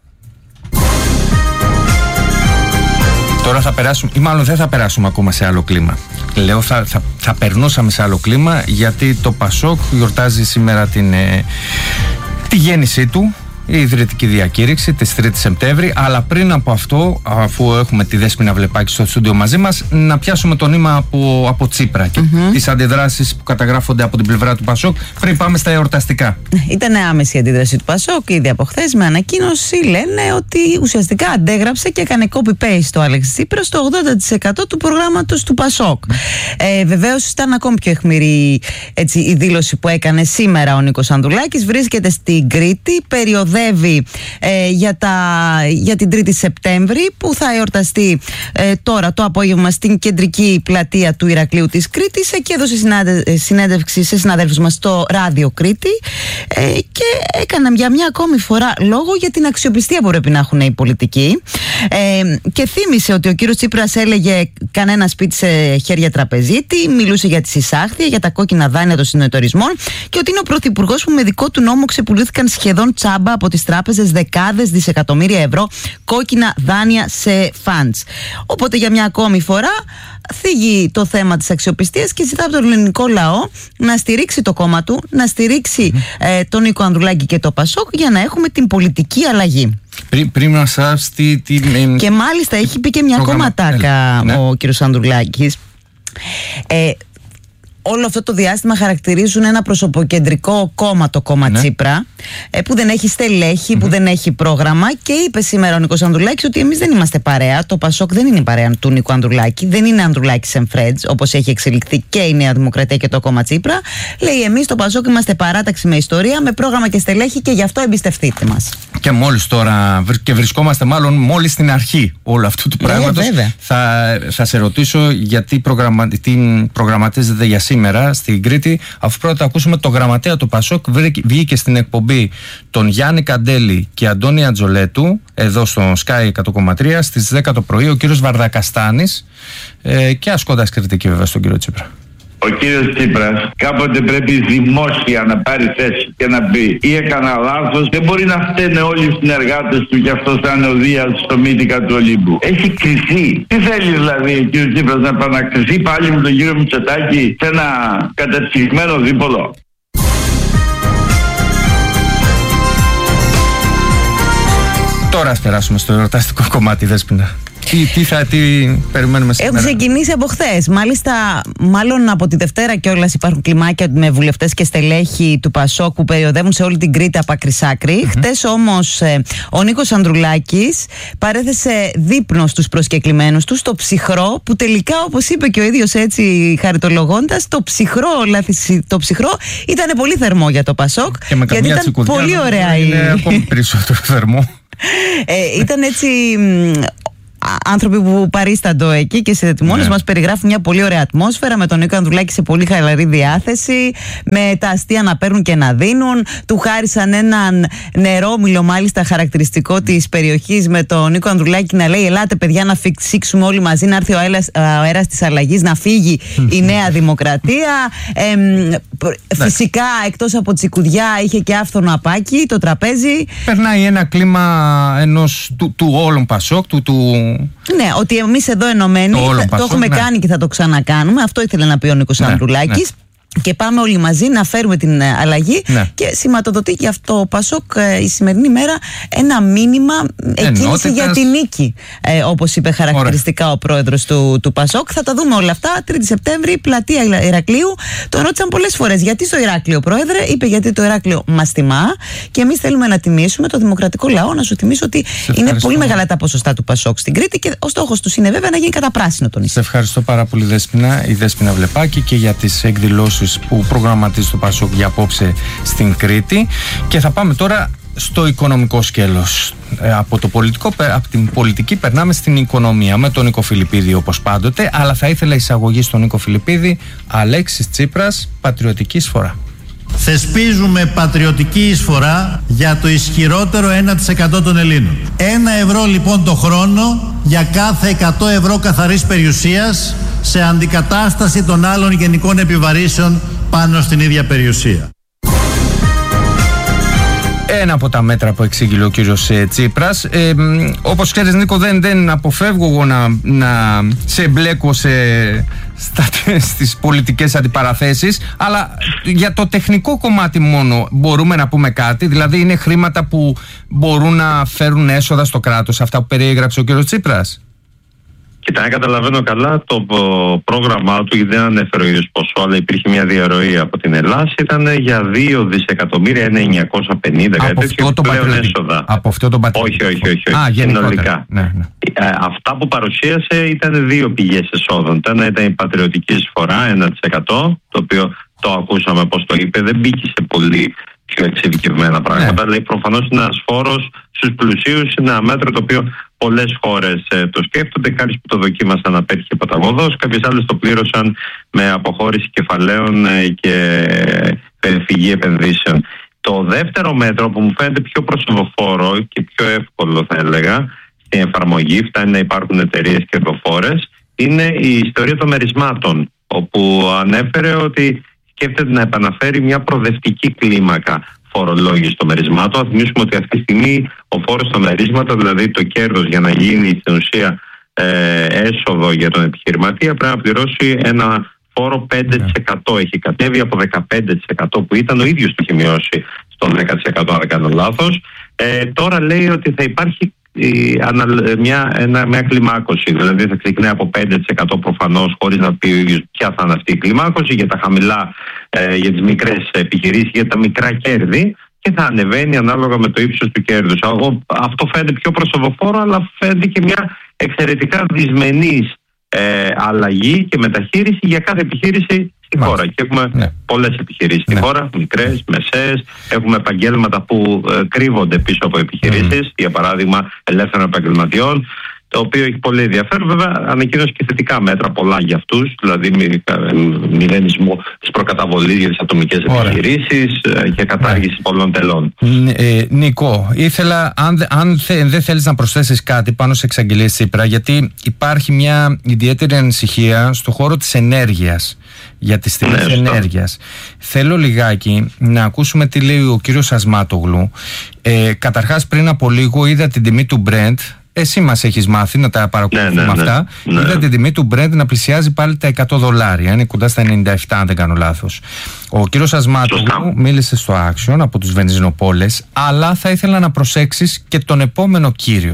Τώρα θα περάσουμε, ή μάλλον δεν θα περάσουμε ακόμα σε άλλο κλίμα. Λέω θα, θα, θα περνούσαμε σε άλλο κλίμα, γιατί το Πασόκ γιορτάζει σήμερα την, ε, τη γέννησή του, η ιδρυτική διακήρυξη της τρίτης Σεπτέμβρη. Αλλά πριν από αυτό, αφού έχουμε τη Δέσποινα Βλεπάκη στο στούντιο μαζί μας, να πιάσουμε το νήμα από, από Τσίπρα και mm-hmm. τις αντιδράσεις που καταγράφονται από την πλευρά του Πασόκ πριν πάμε στα εορταστικά. Ήταν άμεση η αντίδραση του Πασόκ ήδη από χθες με ανακοίνωση. Λένε ότι ουσιαστικά αντέγραψε και έκανε copy-paste το Άλεξ Τσίπρα στο ογδόντα τοις εκατό του προγράμματος του Πασόκ. Mm. Ε, Βεβαίως ήταν ακόμη πιο αιχμηρή έτσι, η δήλωση που έκανε σήμερα ο Νίκος Ανδρουλάκης. Βρίσκεται στην Κρήτη, περιοδεύει Ε, για, τα, για την τρίτη Σεπτέμβρη, που θα εορταστεί ε, τώρα το απόγευμα στην κεντρική πλατεία του Ηρακλείου της Κρήτης, και έδωσε συνάδε, συνέντευξη σε συναδέλφους μας στο Ράδιο Κρήτη ε, και έκανα για μια ακόμη φορά λόγο για την αξιοπιστία που πρέπει να έχουν οι πολιτικοί ε, και θύμισε ότι ο κύριος Τσίπρας έλεγε κανένα σπίτι σε χέρια τραπεζίτη, μιλούσε για τις εισάχθεια, για τα κόκκινα δάνεια των συνεταιρισμών και ότι είναι ο πρωθυπουργός που με δικό του νόμο ξεπουλήθηκαν σχεδόν τσάμπα από τις τράπεζες δεκάδες δισεκατομμύρια ευρώ κόκκινα δάνεια σε funds. Οπότε για μια ακόμη φορά θίγει το θέμα της αξιοπιστίας και ζητά από τον ελληνικό λαό να στηρίξει το κόμμα του, να στηρίξει ε, τον Νίκο Ανδρουλάκη και το Πασόκ για να έχουμε την πολιτική αλλαγή. Πριν, πριν να σας τι, τι, ε, και μάλιστα έχει πει και μια ακόμα τάκα ναι. ο κύριος Ανδρουλάκης. Ε, Όλο αυτό το διάστημα χαρακτηρίζουν ένα προσωποκεντρικό κόμμα, το κόμμα ναι. Τσίπρα, που δεν έχει στελέχη, mm-hmm. που δεν έχει πρόγραμμα, και είπε σήμερα ο Νίκος Ανδρουλάκης ότι εμείς δεν είμαστε παρέα. Το Πασόκ δεν είναι παρέα του Νίκου Ανδρουλάκη, δεν είναι Ανδρουλάκης and Friends, όπως έχει εξελιχθεί και η Νέα Δημοκρατία και το κόμμα Τσίπρα. Λέει, εμείς το Πασόκ είμαστε παράταξη με ιστορία, με πρόγραμμα και στελέχη, και γι' αυτό εμπιστευτείτε μας. Και μόλις τώρα, και βρισκόμαστε μάλλον μόλις στην αρχή όλου αυτού του πράγματος, ε, θα, θα σε ρωτήσω γιατί προγραμμα, τι προγραμματίζεται για σήμερα στην Κρήτη, αφού πρώτα ακούσουμε το γραμματέα του Πασόκ. Βγήκε στην εκπομπή τον Γιάννη Καντέλη και Αντώνη Ατζολέτου εδώ στο Sky εκατό κόμμα τρία στις δέκα το πρωί, ο κύριος Βαρδακαστάνης, ε, και ασκώντας κριτική βέβαια στον κύριο Τσίπρα. Ο κύριος Τσίπρας κάποτε πρέπει δημόσια να πάρει θέση και να πει ή έκανα λάθος. Δεν μπορεί να φταίνε όλοι οι συνεργάτες του και αυτό θα είναι ο Δίας στο μύτικα του Ολύμπου. Έχει κρυθεί. Τι θέλει δηλαδή ο κύριος Τσίπρας, να επανακριθεί πάλι με τον κύριο Μητσοτάκη σε ένα κατεψυγμένο δίπολο? Τώρα ας περάσουμε στο εορταστικό κομμάτι, Δέσποινα. Τι, τι θα τι περιμένουμε σήμερα? Έχουν ξεκινήσει από χθες. Μάλιστα, μάλλον από τη Δευτέρα κιόλας υπάρχουν κλιμάκια με βουλευτές και στελέχη του Πασόκ που περιοδεύουν σε όλη την Κρήτη από άκρη σ' άκρη. Mm-hmm. Χτες όμως ε, ο Νίκος Ανδρουλάκης παρέθεσε δείπνο στους προσκεκλημένους του στο ψυχρό, που τελικά, όπως είπε και ο ίδιος έτσι χαριτολογώντας, το ψυχρό, το ψυχρό ήταν πολύ θερμό για το Πασόκ. Και με γιατί ήταν πολύ ωραία. Είναι ακόμη περισσότερο θερμό. Ε, ήταν έτσι άνθρωποι που παρίσταντο εκεί και σε τιμόνες, ναι, μας περιγράφουν μια πολύ ωραία ατμόσφαιρα, με τον Νίκο Ανδρουλάκη σε πολύ χαλαρή διάθεση, με τα αστεία να παίρνουν και να δίνουν. Του χάρισαν έναν νερόμυλο, μάλιστα χαρακτηριστικό της περιοχής, με τον Νίκο Ανδρουλάκη να λέει: ελάτε παιδιά να φυσήξουμε όλοι μαζί, να έρθει ο αέρας, ο αέρας της αλλαγής, να φύγει η Νέα Δημοκρατία. Ε, φυσικά εκτός από τσικουδιά είχε και άφθονο απάκι το τραπέζι. Περνάει ένα κλίμα ενός του, του όλων Πασόκ, του, του... Ναι, ότι εμείς εδώ ενωμένοι το, θα, το έχουμε, ναι, κάνει και θα το ξανακάνουμε. Αυτό ήθελε να πει ο Νίκος, ναι, Ανδρουλάκης. Ναι. Και πάμε όλοι μαζί να φέρουμε την αλλαγή, ναι, και σηματοδοτεί και αυτό ο Πασόκ η σημερινή μέρα ένα μήνυμα εκκίνηση για τη νίκη, ε, όπως είπε χαρακτηριστικά Ωραία. ο πρόεδρος του, του Πασόκ. Θα τα δούμε όλα αυτά. Τρίτη Σεπτέμβρη, πλατεία Ηρακλείου. Τον ρώτησαν πολλές φορές γιατί στο Ηράκλειο, πρόεδρε. Είπε: γιατί το Ηράκλειο μας τιμά και εμείς θέλουμε να τιμήσουμε το δημοκρατικό λαό. Να σου θυμίσω ότι σε είναι πολύ μεγάλα τα ποσοστά του Πασόκ στην Κρήτη και ο στόχος του είναι βέβαια να γίνει καταπράσινο το νησί. Σε ευχαριστώ πάρα πολύ, Δέσποινα, η Δέσποινα Βλεπάκη, και για τις εκδηλώσεις που προγραμματίζει το Πασόκ για απόψε στην Κρήτη. Και θα πάμε τώρα στο οικονομικό σκέλος. Ε, από, το πολιτικό, από την πολιτική περνάμε στην οικονομία με τον Νίκο Φιλιππίδη, όπως πάντοτε, αλλά θα ήθελα εισαγωγή στον Νίκο Φιλιππίδη. Αλέξης Τσίπρας, πατριωτική εισφορά. Θεσπίζουμε πατριωτική εισφορά για το ισχυρότερο ένα τοις εκατό των Ελλήνων. Ένα ευρώ λοιπόν το χρόνο για κάθε εκατό ευρώ καθαρής περιουσίας, σε αντικατάσταση των άλλων γενικών επιβαρύσεων πάνω στην ίδια περιουσία. Ένα από τα μέτρα που εξήγηλε ο κύριος Τσίπρας. Ε, όπως ξέρεις, Νίκο, δεν, δεν αποφεύγω εγώ να, να σε εμπλέκω σε, στα, στις πολιτικές αντιπαραθέσεις, αλλά για το τεχνικό κομμάτι μόνο μπορούμε να πούμε κάτι. Δηλαδή είναι χρήματα που μπορούν να φέρουν έσοδα στο κράτος, αυτά που περιέγραψε ο κύριος Τσίπρας. Κοίτα, αν καταλαβαίνω καλά, το πρόγραμμά του, γιατί δεν ανέφερε ο ίδιος ποσό, αλλά υπήρχε μια διαρροή από την Ελλάδα, ήταν για δύο δισεκατομμύρια, ένα εννιακόσια πενήντα, κάτι τέτοιο πλέον έσοδα. Από αυτό το πατριωτικό. Όχι, όχι, όχι, όχι. Α, συνολικά. Ναι, ναι. Αυτά που παρουσίασε ήταν δύο πηγές εσόδων. Το ένα ήταν η πατριωτική εισφορά, ένα τοις εκατό, το οποίο το ακούσαμε πώς το είπε, δεν μπήκε σε πολύ πιο εξειδικευμένα πράγματα. Ναι. Λέει προφανώς είναι ένας φόρος στους πλουσίους, είναι ένα μέτρο το οποίο πολλές χώρες ε, το σκέφτονται. Κάποιες που το δοκίμασαν απέτυχε παταγωδός, κάποιες άλλες το πλήρωσαν με αποχώρηση κεφαλαίων ε, και περιφυγή επενδύσεων. Το δεύτερο μέτρο που μου φαίνεται πιο προσοδοφόρο και πιο εύκολο, θα έλεγα, στην εφαρμογή, φτάνει να υπάρχουν εταιρείες κερδοφόρες, είναι η ιστορία των μερισμάτων, όπου ανέφερε ότι σκέφτεται να επαναφέρει μια προοδευτική κλίμακα φορολόγηση των μερισμάτων. Θα θυμίσουμε ότι αυτή τη στιγμή ο φόρος στα μερίσματα, δηλαδή το κέρδος για να γίνει στην ουσία ε, έσοδο για τον επιχειρηματία, πρέπει να πληρώσει ένα φόρο πέντε τοις εκατό. Έχει κατέβει από δεκαπέντε τοις εκατό που ήταν, ο ίδιος το έχει μειώσει στο δέκα τοις εκατό, αν δεν κάνω λάθος. Ε, τώρα λέει ότι θα υπάρχει μια, ένα, μια κλιμάκωση, δηλαδή θα ξεκινάει από πέντε τοις εκατό προφανώς, χωρίς να πει ο ίδιος ποια θα είναι αυτή η κλιμάκωση, για τα χαμηλά, ε, για τις μικρές επιχειρήσεις, για τα μικρά κέρδη, και θα ανεβαίνει ανάλογα με το ύψος του κέρδους. Αυτό φαίνεται πιο προσοδοφόρο, αλλά φαίνεται και μια εξαιρετικά δυσμενής ε, αλλαγή και μεταχείριση για κάθε επιχείρηση στη Μάλιστα. χώρα. Και έχουμε ναι. πολλές επιχειρήσεις ναι. στη χώρα, μικρές, μεσαίες. Έχουμε επαγγέλματα που ε, κρύβονται πίσω από επιχειρήσεις, mm. για παράδειγμα ελεύθερων επαγγελματιών, το οποίο έχει πολύ ενδιαφέρον. Βέβαια, ανακοίνωσε και θετικά μέτρα πολλά για αυτούς, δηλαδή μηδενισμό της προκαταβολής για τις ατομικές επιχειρήσεις και κατάργηση yeah. πολλών τελών. Ε, Νικό, ήθελα, αν, αν θε, δεν θέλεις να προσθέσεις κάτι πάνω σε εξαγγελίες Τσίπρα, γιατί υπάρχει μια ιδιαίτερη ανησυχία στο χώρο της ενέργειας, για τις τιμές ναι, ενέργειας. Θέλω λιγάκι να ακούσουμε τι λέει ο κύριος Ασμάτογλου. Ε, καταρχάς, πριν από λίγο είδα την τιμή του Brent. Εσύ μας έχεις μάθει να τα παρακολουθούμε ναι, ναι, αυτά. Ναι, ναι. Είδα την τιμή του Brent να πλησιάζει πάλι τα εκατό δολάρια. Είναι κοντά στα ενενήντα επτά, αν δεν κάνω λάθος. Ο κύριος Ασμάτογλου μίλησε στο Action από τους βενζινοπόλες, αλλά θα ήθελα να προσέξεις και τον επόμενο κύριο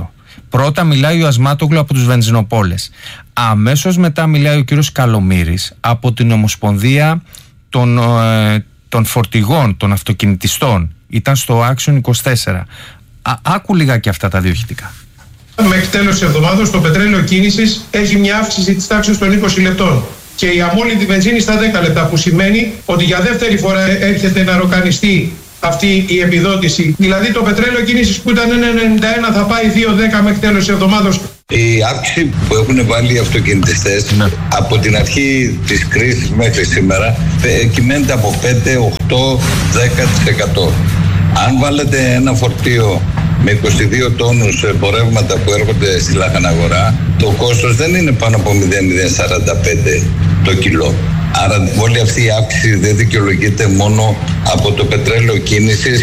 Πρώτα μιλάει ο Ασμάτογλου από τους Βενζινοπόλες. Αμέσως μετά μιλάει ο κύριος Καλομύρης από την Ομοσπονδία των, ε, των Φορτηγών, των Αυτοκινητιστών. Ήταν στο Action είκοσι τέσσερα. Α, άκου λίγα και αυτά τα δύο ηχητικά. Μέχρι τέλος της εβδομάδας το πετρέλαιο κίνησης έχει μια αύξηση της τάξης των είκοσι λεπτών και η αμόλυντη βενζίνη στα δέκα λεπτά, που σημαίνει ότι για δεύτερη φορά έρχεται να ροκανιστεί αυτή η επιδότηση. Δηλαδή το πετρέλαιο κίνησης που ήταν ένα ενενήντα ένα θα πάει δύο δέκα μέχρι τέλος της εβδομάδας. Η αύξηση που έχουν βάλει οι αυτοκινητιστές ναι. από την αρχή της κρίσης μέχρι σήμερα κυμαίνεται από πέντε, οκτώ, δέκα τοις εκατό. Αν βάλετε ένα φορτίο με είκοσι δύο τόνους εμπορεύματα που έρχονται στη λαχαναγορά, το κόστος δεν είναι πάνω από μηδέν κόμμα σαράντα πέντε το κιλό. Άρα όλη αυτή η αύξηση δεν δικαιολογείται μόνο από το πετρέλαιο κίνησης.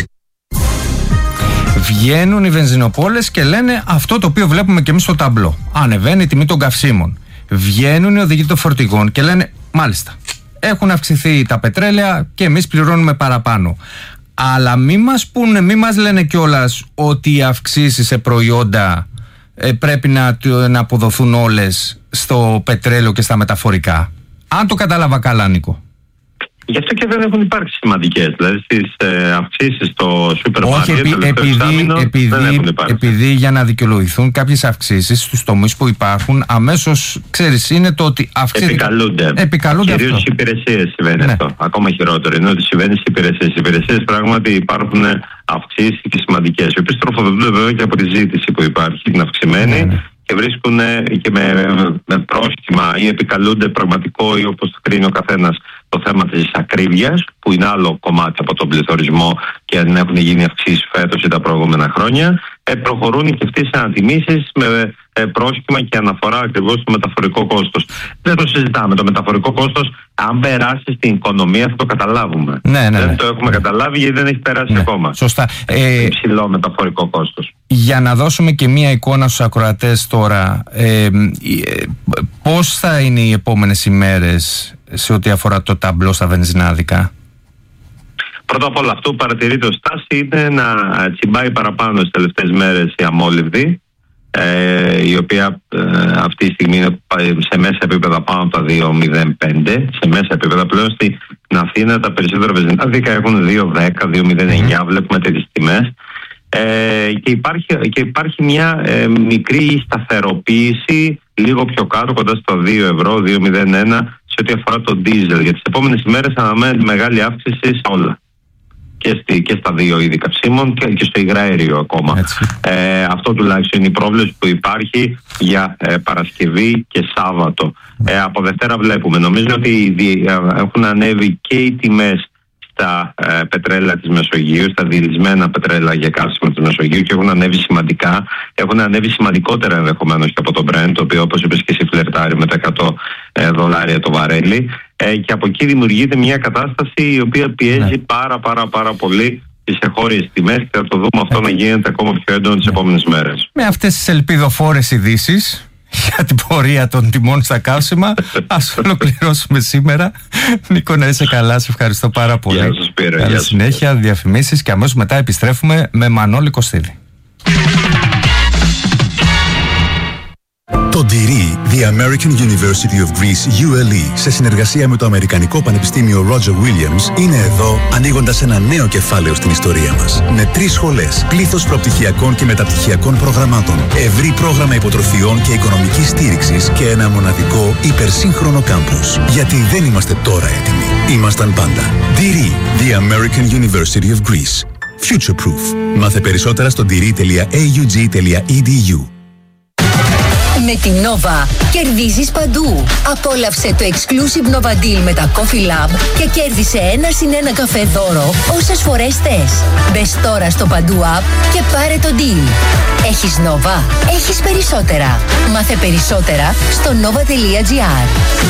Βγαίνουν οι βενζινοπόλες και λένε αυτό το οποίο βλέπουμε και εμείς στο ταμπλό. Ανεβαίνει η τιμή των καυσίμων. Βγαίνουν οι οδηγοί των φορτηγών και λένε μάλιστα, έχουν αυξηθεί τα πετρέλαια και εμείς πληρώνουμε παραπάνω. Αλλά μη μας πούνε, μη μας λένε κιόλας ότι οι αυξήσεις σε προϊόντα ε, πρέπει να, να αποδοθούν όλες στο πετρέλαιο και στα μεταφορικά. Αν το κατάλαβα καλά, Νίκο. Γι' αυτό και δεν έχουν υπάρξει σημαντικές. Δηλαδή στις ε, αυξήσεις στο σούπερ μάρκετ. Όχι, επει, επειδή, επειδή, επειδή για να δικαιολογηθούν κάποιες αυξήσεις στους τομείς που υπάρχουν, αμέσως ξέρεις είναι το ότι αυξήσεις. Επικαλούνται. Επικαλούνται. Κυρίως στις υπηρεσίες συμβαίνει ναι. αυτό. Ακόμα χειρότερο είναι ότι συμβαίνει στις υπηρεσίες. Στις υπηρεσίες πράγματι υπάρχουν αυξήσεις και σημαντικές. Οι οποίες τροφοδοτούνται βέβαια και από τη ζήτηση που υπάρχει, την αυξημένη. Ναι, ναι. Και βρίσκουν και με, με πρόστιμα ή επικαλούνται πραγματικό ή όπως το κρίνει ο καθένας το θέμα της ακρίβειας, που είναι άλλο κομμάτι από τον πληθωρισμό και αν έχουν γίνει αυξήσεις φέτος ή τα προηγούμενα χρόνια, ε, προχωρούν και αυτοί σε ανατιμήσεις με ε, πρόσκυμα και αναφορά ακριβώς στο μεταφορικό κόστος. Δεν το συζητάμε. Το μεταφορικό κόστος, αν περάσει στην οικονομία, θα το καταλάβουμε. Ναι, ναι, δεν ναι. το έχουμε καταλάβει γιατί δεν έχει περάσει ναι, ακόμα. Σωστά. Ε, υψηλό μεταφορικό κόστος. Για να δώσουμε και μία εικόνα στους ακροατές τώρα, ε, ε, πώς θα είναι οι επόμενες ημέρες σε ό,τι αφορά το ταμπλό στα βενζινάδικα? Πρώτα απ' όλα, αυτό που παρατηρείται ως τάση είναι να τσιμπάει παραπάνω στις τελευταίες μέρες η αμόλυβδη, ε, η οποία ε, αυτή τη στιγμή είναι σε μέσα επίπεδα πάνω από τα δύο μηδέν πέντε. Σε μέσα επίπεδα πλέον στην Αθήνα τα περισσότερα βενζινάδικα έχουν δύο δέκα, δύο μηδέν εννιά, βλέπουμε τέτοιες τιμές. Ε, και, υπάρχει, και υπάρχει μια ε, μικρή σταθεροποίηση λίγο πιο κάτω, κοντά στο δύο ευρώ, δύο μηδέν ένα, σε ό,τι αφορά το ντίζελ. Για τις επόμενες ημέρες αναμένεται μεγάλη αύξηση σε όλα. Και, στη, και στα δύο είδη καυσίμων και, και στο υγραέριο ακόμα. Ε, αυτό τουλάχιστον είναι η πρόβλεψη που υπάρχει για ε, Παρασκευή και Σάββατο. Ε, από Δευτέρα βλέπουμε. Νομίζω ότι δι, ε, έχουν ανέβει και οι τιμές στα ε, πετρέλαια της Μεσογείου, στα διελισμένα πετρέλαια για καύσιμο της Μεσογείου, και έχουν ανέβει σημαντικά. Έχουν ανέβει σημαντικότερα ενδεχομένως και από το Brent, το οποίο όπως είπες και εσύ φλερτάρει με τα εκατό ε, δολάρια το βαρέλι. Ε, και από εκεί δημιουργείται μια κατάσταση η οποία πιέζει ναι. πάρα πάρα πάρα πολύ τις εγχώριες τιμές και θα το δούμε αυτό να γίνεται ακόμα πιο έντονο τις επόμενες μέρες. Με αυτές τις ελπιδοφόρες ειδήσεις για την πορεία των τιμών στα καύσιμα, ας ολοκληρώσουμε σήμερα. Νίκο, να είσαι καλά, σε ευχαριστώ πάρα πολύ. Γεια σας, Σπύρο. Καλή συνέχεια, διαφημίσεις και αμέσως μετά επιστρέφουμε με Μανώλη Κωστίδη. Το ντυρί, The American University of Greece, γιου ελ ι, σε συνεργασία με το Αμερικανικό Πανεπιστήμιο Roger Williams, είναι εδώ ανοίγοντας ένα νέο κεφάλαιο στην ιστορία μας. Με τρεις σχολές, πλήθος προπτυχιακών και μεταπτυχιακών προγραμμάτων, ευρύ πρόγραμμα υποτροφιών και οικονομικής στήριξης και ένα μοναδικό υπερσύγχρονο κάμπους. Γιατί δεν είμαστε τώρα έτοιμοι. Ήμασταν πάντα. ντυρί, The American University of Greece. Future Proof. Μάθε περισσότερα στο ντυρί τελεία έι γιου τζι τελεία ι ντι γιου. Με την Nova κερδίζεις παντού. Απόλαυσε το exclusive Nova Deal με τα Coffee Lab και κέρδισε ένα συν ένα καφέ δώρο όσες φορές θες. Μπες τώρα στο Παντού App και πάρε το deal. Έχεις Nova, έχεις περισσότερα. Μάθε περισσότερα στο nova τελεία τζι άρ.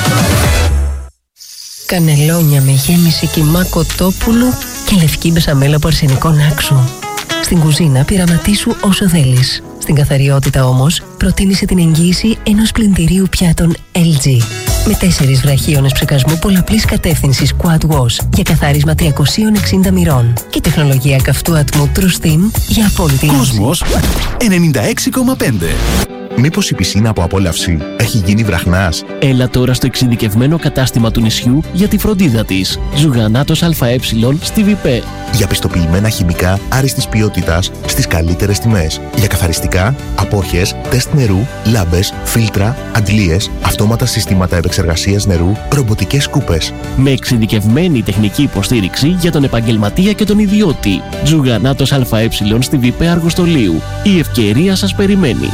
Κανελόνια με γέμιση κιμά κοτόπουλου και λευκή μπεσαμέλα από αρσενικό νάξου. Στην κουζίνα πειραματίσου όσο θέλεις. Στην καθαριότητα όμως, προτίμησε την εγγύηση ενός πλυντηρίου πιάτων ελ τζι. Με τέσσερις βραχίονες ψεκασμού πολλαπλής κατεύθυνσης Quad Wash για καθάρισμα τριακόσια εξήντα μοιρών και τεχνολογία καυτού ατμού True Steam για απόλυτη Κόσμος ενενήντα έξι κόμμα πέντε. Μήπως η πισίνα από απόλαυση έχει γίνει βραχνάς? Έλα τώρα στο εξειδικευμένο κατάστημα του νησιού για τη φροντίδα της. Ζουγανάτος ΑΕ στη ΒΙΠΕ. Για πιστοποιημένα χημικά άριστης ποιότητας στις καλύτερες τιμές. Για καθαριστικά, απόρχες, τεστ νερού, λάμπες, φίλτρα, αντλίες, αυτόματα συστήματα επεξεργασίας νερού, ρομποτικές σκούπες. Με εξειδικευμένη τεχνική υποστήριξη για τον επαγγελματία και τον ιδιώτη. Ζουγανάτος ΑΕ στη ΒΙΠΕ Αργοστολίου. Η ευκαιρία σας περιμένει.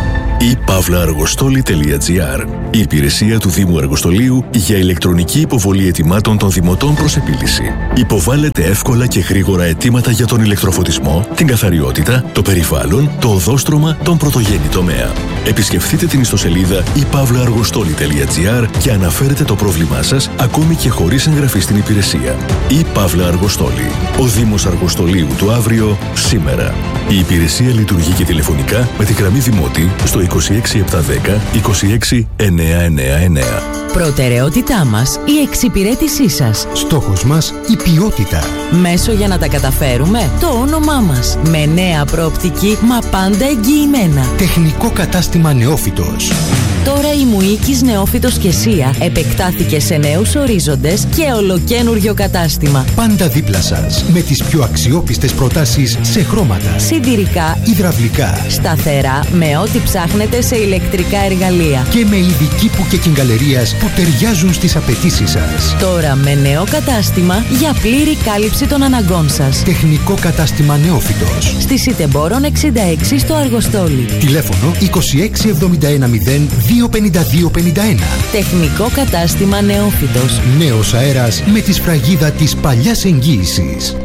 η παύλα αργοστόλη τελεία τζι άρ. Η υπηρεσία του Δήμου Αργοστολίου για ηλεκτρονική υποβολή αιτημάτων των δημοτών προς επίλυση. Υποβάλλετε εύκολα και γρήγορα αιτήματα για τον ηλεκτροφωτισμό, την καθαριότητα, το περιβάλλον, το οδόστρωμα, τον πρωτογενή τομέα. Επισκεφτείτε την ιστοσελίδα η παύλα αργοστόλη τελεία τζι άρ και αναφέρετε το πρόβλημά σας ακόμη και χωρίς εγγραφή στην υπηρεσία. Η παύλα αργοστόλη. Ο Δήμος Αργοστολίου του αύριο, σήμερα. Η υπηρεσία λειτουργεί και τηλεφωνικά με τη γραμμή Δημότη στο είκοσι έξι επτακόσια δέκα είκοσι έξι εννιακόσια ενενήντα εννέα. Προτεραιότητά μας η εξυπηρέτησή σας. Στόχος μας η ποιότητα. Μέσο για να τα καταφέρουμε το όνομά μας. Με νέα προοπτική μα πάντα εγγυημένα. Τεχνικό κατάστημα Νεόφυτος. Τώρα η Μουίκης Νεόφυτος και Σία επεκτάθηκε σε νέους ορίζοντες και ολοκένουργιο κατάστημα. Πάντα δίπλα σας με τις πιο αξιόπιστες προτάσεις σε χρώματα, σιδηρικά, υδραυλικά, σταθερά με ό,τι ψάχνετε σε ηλεκτρικά εργαλεία και με ειδική που και κυγκαλερίας που ταιριάζουν στις απαιτήσεις σας. Τώρα με νέο κατάστημα για πλήρη κάλυψη των αναγκών σας. Τεχνικό κατάστημα Νεόφυτος. Στη Σιτεμπόρων εξήντα έξι στο Αργοστόλι. Τηλέφωνο είκοσι έξι εβδομήντα ένα μηδέν δύο πενήντα δύο πενήντα ένα. Τεχνικό κατάστημα Νεόφυτος. Νέος αέρας με τη σφραγίδα της παλιάς εγγύησης.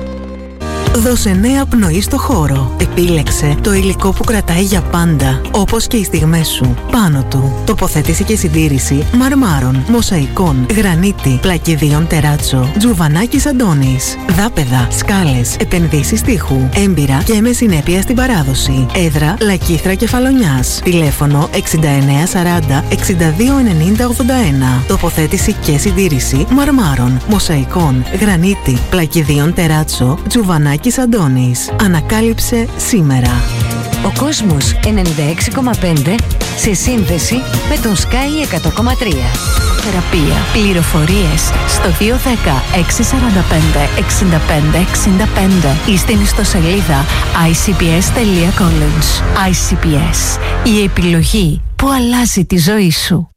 Δώσε νέα πνοή στο χώρο. Επίλεξε το υλικό που κρατάει για πάντα, όπως και οι στιγμές σου. Πάνω του, τοποθέτηση και συντήρηση μαρμάρων, μοσαϊκών, γρανίτη, πλακιδίων τεράτσο, τζουβανάκης Αντώνης, δάπεδα, σκάλες, επενδύσεις τείχου, έμπειρα και με συνέπεια στην παράδοση. Έδρα Λακίθρα Κεφαλονιάς. Τηλέφωνο εξήντα εννέα σαράντα εξήντα δύο ενενήντα ογδόντα ένα. Τοποθέτηση και συντήρηση μαρμάρων, μοσαϊκών, γρανίτη, πλακιδίων τεράτσο, τζουβανάκης Αντώνης. Ανακάλυψε σήμερα. Ο κόσμος ενενήντα έξι κόμμα πέντε σε σύνδεση με τον Sky εκατό κόμμα τρία. Θεραπεία. Πληροφορίες στο δύο ένα μηδέν έξι τέσσερα πέντε εξήντα πέντε εξήντα πέντε ή στην ιστοσελίδα άι σι πι ες τελεία college. άι σι πι ες. Η επιλογή που αλλάζει τη ζωή σου.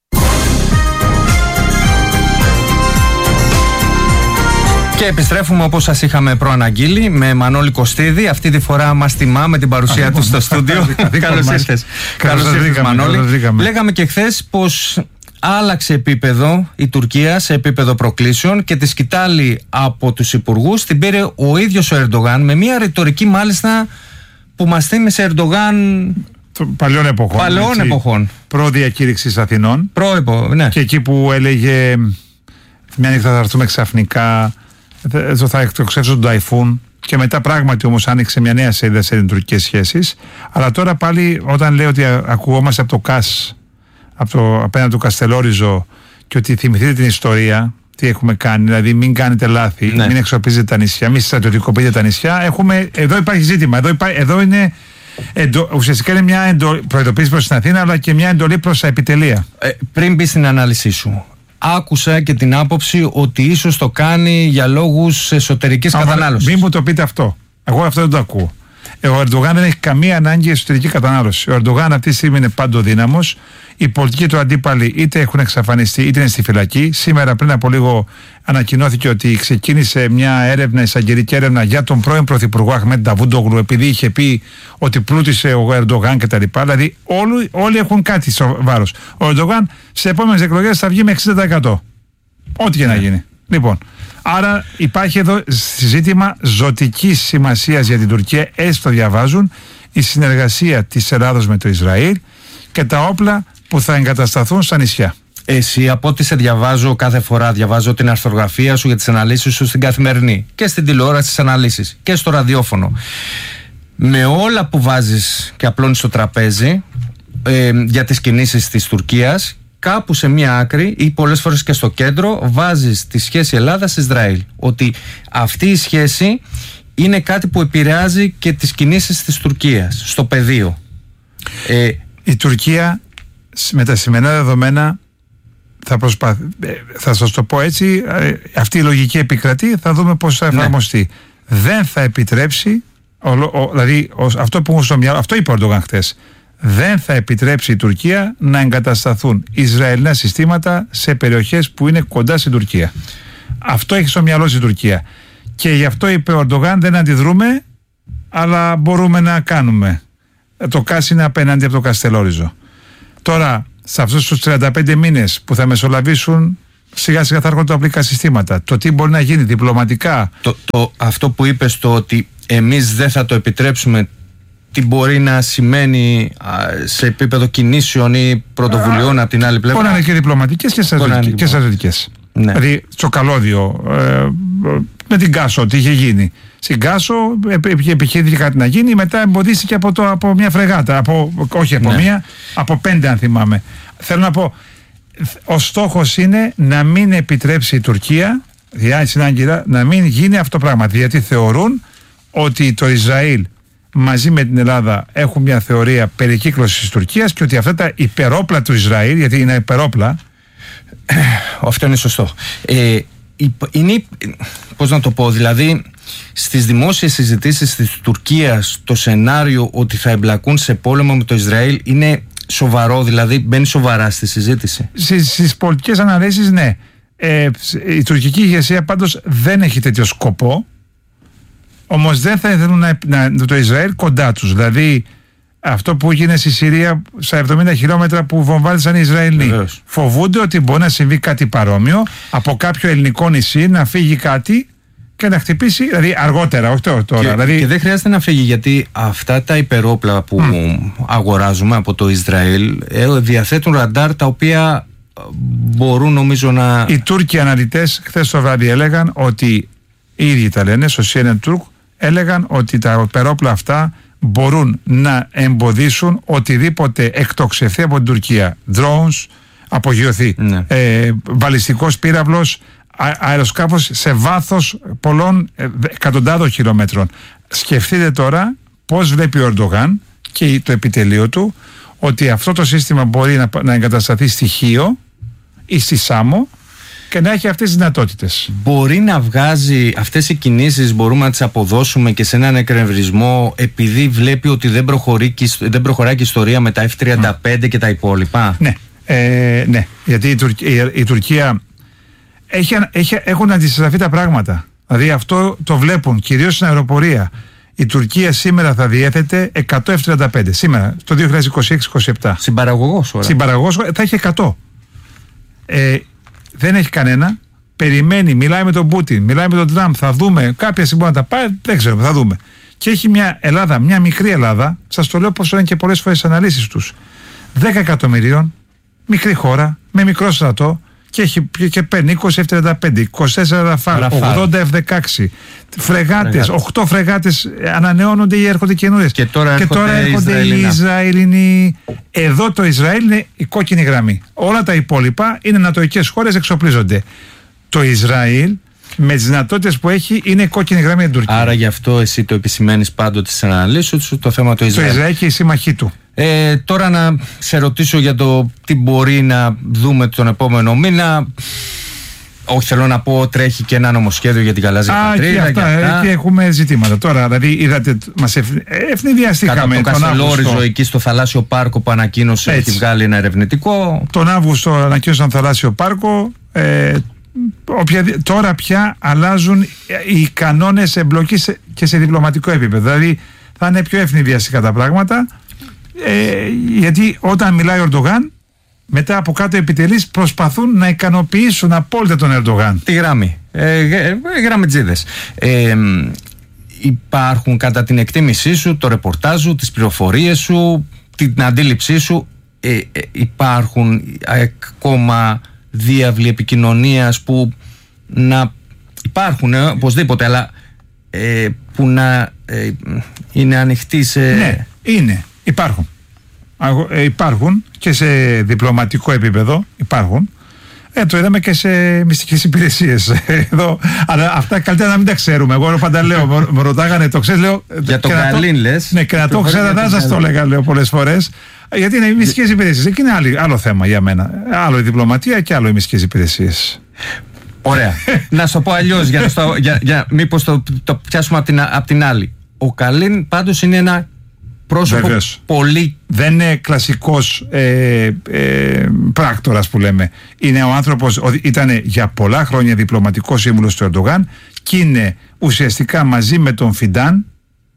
Και επιστρέφουμε όπως σας είχαμε προαναγγείλει με Μανώλη Κωστίδη. Αυτή τη φορά μας τιμά με την παρουσία του στο στούντιο. Καλώς ήρθες. Καλώς ήρθες, Μανώλη. Λέγαμε και χθες πως άλλαξε επίπεδο η Τουρκία σε επίπεδο προκλήσεων και τη σκητάλη από τους υπουργούς την πήρε ο ίδιος ο Ερντογάν με μια ρητορική μάλιστα που μας θύμισε Ερντογάν παλαιών εποχών. Παλαιών εποχών. Προ-διακήρυξης Αθηνών. Προ-επο, ναι. Και εκεί που έλεγε μια νύχτα θα έρθουμε ξαφνικά, θα εκτοξεύσουν τον ταϊφούν, και μετά πράγματι όμως άνοιξε μια νέα σελίδα σε ελληνοτουρκικές σχέσεις. Αλλά τώρα πάλι όταν λέει ότι ακουγόμαστε από το ΚΑΣ, από το, απέναντι του Καστελόριζο, και ότι θυμηθείτε την ιστορία, τι έχουμε κάνει, δηλαδή μην κάνετε λάθη, ναι. μην εξοπλίζετε τα νησιά, μην στρατιωτικοποιείτε τα νησιά, έχουμε, εδώ υπάρχει ζήτημα, εδώ, υπά, εδώ είναι εντο, ουσιαστικά είναι μια εντο, προειδοποίηση προς την Αθήνα, αλλά και μια εντολή προς τα επιτελεία. Ε, πριν μπει στην ανάλυση σου, άκουσα και την άποψη ότι ίσως το κάνει για λόγους εσωτερικής κατανάλωσης. Μην μου το πείτε αυτό. Εγώ αυτό δεν το ακούω. Ο Ερντογάν δεν έχει καμία ανάγκη εσωτερική κατανάλωση. Ο Ερντογάν αυτή τη στιγμή είναι παντοδύναμος. Οι πολιτικοί του αντίπαλοι είτε έχουν εξαφανιστεί είτε είναι στη φυλακή. Σήμερα, πριν από λίγο, ανακοινώθηκε ότι ξεκίνησε μια έρευνα, εισαγγελική έρευνα για τον πρώην πρωθυπουργό Αχμέντ Νταβούντογλου, επειδή είχε πει ότι πλούτησε ο Ερντογάν κτλ. Δηλαδή, όλοι, όλοι έχουν κάτι στο βάρος. Ο Ερντογάν σε επόμενες εκλογές θα βγει με εξήντα τοις εκατό. Ό,τι και να γίνει. Λοιπόν, άρα υπάρχει εδώ συζήτημα ζωτικής σημασίας για την Τουρκία, έστω διαβάζουν, η συνεργασία της Ελλάδος με το Ισραήλ και τα όπλα που θα εγκατασταθούν στα νησιά. Εσύ, από ό,τι σε διαβάζω κάθε φορά, διαβάζω την αρθρογραφία σου για τις αναλύσεις σου στην καθημερινή και στην τηλεόραση τις αναλύσεις και στο ραδιόφωνο. Με όλα που βάζεις και απλώνεις στο τραπέζι ε, για τις κινήσεις της Τουρκίας κάπου σε μία άκρη ή πολλές φορές και στο κέντρο βάζεις τη σχέση Ελλάδας-Ισραήλ. Ότι αυτή η σχέση είναι κάτι που επηρεάζει και τις κινήσεις της Τουρκίας στο πεδίο. Ε, η Τουρκία με τα σημερινά δεδομένα, θα, προσπαθ... θα σας το πω έτσι, αυτή η λογική επικρατεί, θα δούμε πώς θα εφαρμοστεί. Ναι. Δεν θα επιτρέψει, ο, ο, δηλαδή ο, αυτό που έχω στο μυαλό, αυτό είπε ο Ερντογάν χτες, δεν θα επιτρέψει η Τουρκία να εγκατασταθούν Ισραηλινά συστήματα σε περιοχές που είναι κοντά στην Τουρκία. Αυτό έχει στο μυαλό στην Τουρκία. Και γι' αυτό είπε ο Ερντογάν, δεν αντιδρούμε, αλλά μπορούμε να κάνουμε. Το ΚΑΣ είναι απέναντι από το Καστελόριζο. Τώρα, σε αυτούς τους τριάντα πέντε μήνες που θα μεσολαβήσουν, σιγά σιγά θα έρχονται τα οπλικά συστήματα. Το τι μπορεί να γίνει διπλωματικά. Το, το, αυτό που είπες, το ότι εμείς δεν θα το επιτρέψουμε, τι μπορεί να σημαίνει α, σε επίπεδο κινήσεων ή πρωτοβουλειών από την άλλη πλευρά. Μπορεί να είναι και διπλωματικές και στρατιωτικές. Ναι. Δηλαδή, στο καλώδιο, ε, με την Κάσο, ότι είχε γίνει. Στην Κάσο επιχείρηκε κάτι να γίνει, μετά εμποδίστηκε από, το, από μια φρεγάτα. Από, όχι από ναι. μια, από πέντε, αν θυμάμαι. Θέλω να πω, ο στόχος είναι να μην επιτρέψει η Τουρκία, Άγκυρα, να μην γίνει αυτό το πράγμα. Γιατί θεωρούν ότι το Ισραήλ μαζί με την Ελλάδα έχουν μια θεωρία περικύκλωσης της Τουρκίας και ότι αυτά τα υπερόπλα του Ισραήλ, γιατί είναι υπερόπλα. Αυτό είναι σωστό. Ε, είναι, πώς να το πω, δηλαδή στις δημόσιες συζητήσεις της Τουρκίας το σενάριο ότι θα εμπλακούν σε πόλεμο με το Ισραήλ είναι σοβαρό, δηλαδή μπαίνει σοβαρά στη συζήτηση. Στις, στις πολιτικές αναλύσεις, ναι. Ε, η τουρκική ηγεσία πάντως δεν έχει τέτοιο σκοπό, όμως δεν θα ήθελουν να, να, το Ισραήλ κοντά τους. Δηλαδή αυτό που έγινε στη Συρία στα εβδομήντα χιλιόμετρα που βομβάρδισαν οι Ισραηλοί. Βεβαίως. Φοβούνται ότι μπορεί να συμβεί κάτι παρόμοιο από κάποιο ελληνικό νησί, να φύγει κάτι και να χτυπήσει, δηλαδή αργότερα, όχι τώρα. Και, δηλαδή... και δεν χρειάζεται να φύγει, γιατί αυτά τα υπερόπλα που mm. αγοράζουμε από το Ισραήλ διαθέτουν ραντάρ τα οποία μπορούν, νομίζω, να... Οι Τούρκοι αναλυτές χθες το βράδυ έλεγαν ότι, οι ίδιοι τα λένε, στο σι εν εν Turk, έλεγαν ότι τα υπερόπλα αυτά μπορούν να εμποδίσουν οτιδήποτε εκτοξευθεί από την Τουρκία. Drones, απογειωθεί, ναι. ε, βαλιστικός πύραυλος, αεροσκάφος σε βάθος πολλών ε, εκατοντάδων χιλιόμετρων. Σκεφτείτε τώρα πώς βλέπει ο Ερντογάν και το επιτελείο του ότι αυτό το σύστημα μπορεί να, να εγκατασταθεί στη Χίο ή στη Σάμο και να έχει αυτές τις δυνατότητες. Μπορεί να βγάζει αυτές οι κινήσεις, μπορούμε να τις αποδώσουμε και σε έναν εκνευρισμό, επειδή βλέπει ότι δεν, προχωρεί, δεν προχωράει και η ιστορία με τα εφ τριάντα πέντε mm. και τα υπόλοιπα. Ναι, ε, ναι. Γιατί η, Τουρκ, η, η Τουρκία έχει, έχει, έχουν αντιστραφεί τα πράγματα. Δηλαδή αυτό το βλέπουν κυρίως στην αεροπορία. Η Τουρκία σήμερα θα διέθετε εκατό εφ τριάντα πέντε. Σήμερα, το δύο χιλιάδες είκοσι έξι είκοσι επτά. Συμπαραγωγός ώρα. Συμπαραγωγός θα έχει εκατό. Ε, δεν έχει κανένα. Περιμένει, μιλάει με τον Πούτιν, μιλάει με τον Τραμπ. Θα δούμε. Κάποια στιγμή να τα πάει, δεν ξέρω, θα δούμε. Και έχει μια Ελλάδα, μια μικρή Ελλάδα. Σας το λέω πως είναι και πολλές φορές στις αναλύσεις τους. δέκα εκατομμυρίων, μικρή χώρα, με μικρό στρατό. Και, έχει, και παίρνει είκοσι εφ τριάντα πέντε, είκοσι τέσσερα Ραφάλ, ογδόντα εφ δεκαέξι φρεγάτες, οκτώ φρεγάτες ανανεώνονται ή έρχονται καινούριες. Και τώρα και τώρα έρχονται οι Ισραηλινοί. Εδώ το Ισραήλ είναι η κόκκινη γραμμή. Όλα τα υπόλοιπα είναι νατοικές χώρες, εξοπλίζονται. Το Ισραήλ με τις δυνατότητες που έχει είναι η κόκκινη γραμμή για την Τουρκία. Άρα γι' αυτό εσύ το επισημαίνεις πάντοτε στις αναλύσεις σου, το θέμα του Ισραήλ. Το Ισραήλ και η σύμμαχή του. Ε, τώρα να σε ρωτήσω για το τι μπορεί να δούμε τον επόμενο μήνα. Όχι, θέλω να πω, τρέχει και ένα νομοσχέδιο για την γαλάζια πατρίδα. Α, και αυτά, και αυτά. Εκεί έχουμε ζητήματα. Τώρα, δηλαδή, είδατε, μας ευ... ευνηδιαστήκαμε. Κατά το Καστελόριζο, εκεί στο Θαλάσσιο Πάρκο που ανακοίνωσε, έχει βγάλει ένα ερευνητικό. Τον Αύγουστο ανακοίνωσαν Θαλάσσιο Πάρκο. Ε, οποια... Τώρα πια αλλάζουν οι κανόνες εμπλοκής και σε διπλωματικό επίπεδο. Δηλαδή, θα είναι πιο ευνηδιαστικά τα πράγματα. Ε, γιατί όταν μιλάει ο Ερντογάν, μετά από κάτω επιτελείς προσπαθούν να ικανοποιήσουν απόλυτα τον Ερντογάν. Τη γραμμή. Ε, ε, γραμμετζίδες. Ε, υπάρχουν, κατά την εκτίμησή σου, το ρεπορτάζ σου, τις πληροφορίες σου, την αντίληψή σου, ε, ε, υπάρχουν ακόμα διάβλοι επικοινωνίας που να υπάρχουν, ε, οπωσδήποτε, αλλά ε, που να ε, είναι ανοιχτοί σε... Ναι, είναι. Υπάρχουν. υπάρχουν και σε διπλωματικό επίπεδο, υπάρχουν. Ε, το είδαμε και σε μυστικές υπηρεσίες. Εδώ, αλλά αυτά καλύτερα να μην τα ξέρουμε. Εγώ πάντα λέω, με ρωτάγανε, το ξέρεις, λέω. Για το Καλίν λες. Ναι, και να το ξέρω, δεν σας το έλεγα, λέω πολλές φορές. Γιατί είναι οι μυστικές υπηρεσίες. Εκεί είναι άλλο, άλλο θέμα για μένα. Άλλο η διπλωματία και άλλο οι μυστικές υπηρεσίες. Ωραία. Να σου το πω αλλιώς, για, για, για μήπως το, το πιάσουμε από την, απ' την άλλη. Ο Καλίν πάντως είναι ένα πρόσωπο Βεβαίως. πολύ... Δεν είναι κλασικός ε, ε, πράκτορας που λέμε. Είναι ο άνθρωπος, ήταν για πολλά χρόνια διπλωματικός σύμβουλος του Ερντογάν και είναι ουσιαστικά μαζί με τον Φιντάν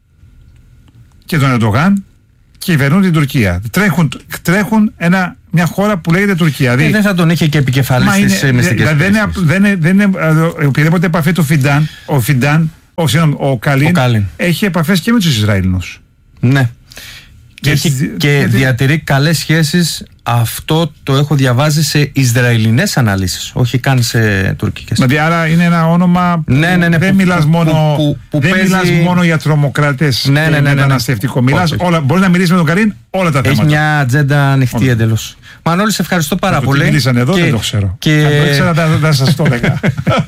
και τον Ερντογάν κυβερνούν την Τουρκία. Τρέχουν, τρέχουν ένα, μια χώρα που λέγεται Τουρκία. Ε, δεν θα τον είχε και επικεφαλής στις μυστικές υπηρεσίες. Δεν είναι, δεν είναι, δεν είναι οποιαδήποτε επαφή του Φιντάν, ο Φιντάν, ο, συγνώμη, ο Καλίν, ο Καλίν έχει επαφές και με τους Ισραηλινούς. Ναι. Και, έχει, και γιατί... διατηρεί καλές σχέσεις. Αυτό το έχω διαβάσει σε Ισραηλινές αναλύσεις, όχι καν σε τουρκικές. Δηλαδή, άρα είναι ένα όνομα που ναι, ναι, ναι, δεν που, μιλάς που, μόνο, που, που, που δεν παίζει... μιλάς μόνο για τρομοκράτες ναι, ναι, ναι, ναι, μεταναστευτικό. ναι, ναι. Μιλάς όλα, μπορείς να μιλήσεις με τον Καλίν όλα τα Έχει θέματα. Έχει μια ατζέντα ανοιχτή εντελώς. Μανώλη, σε ευχαριστώ πάρα πολύ. Μιλήσαν εδώ, και, δεν το ξέρω. Και... Αν το ήξερα, δεν θα σας το έλεγα.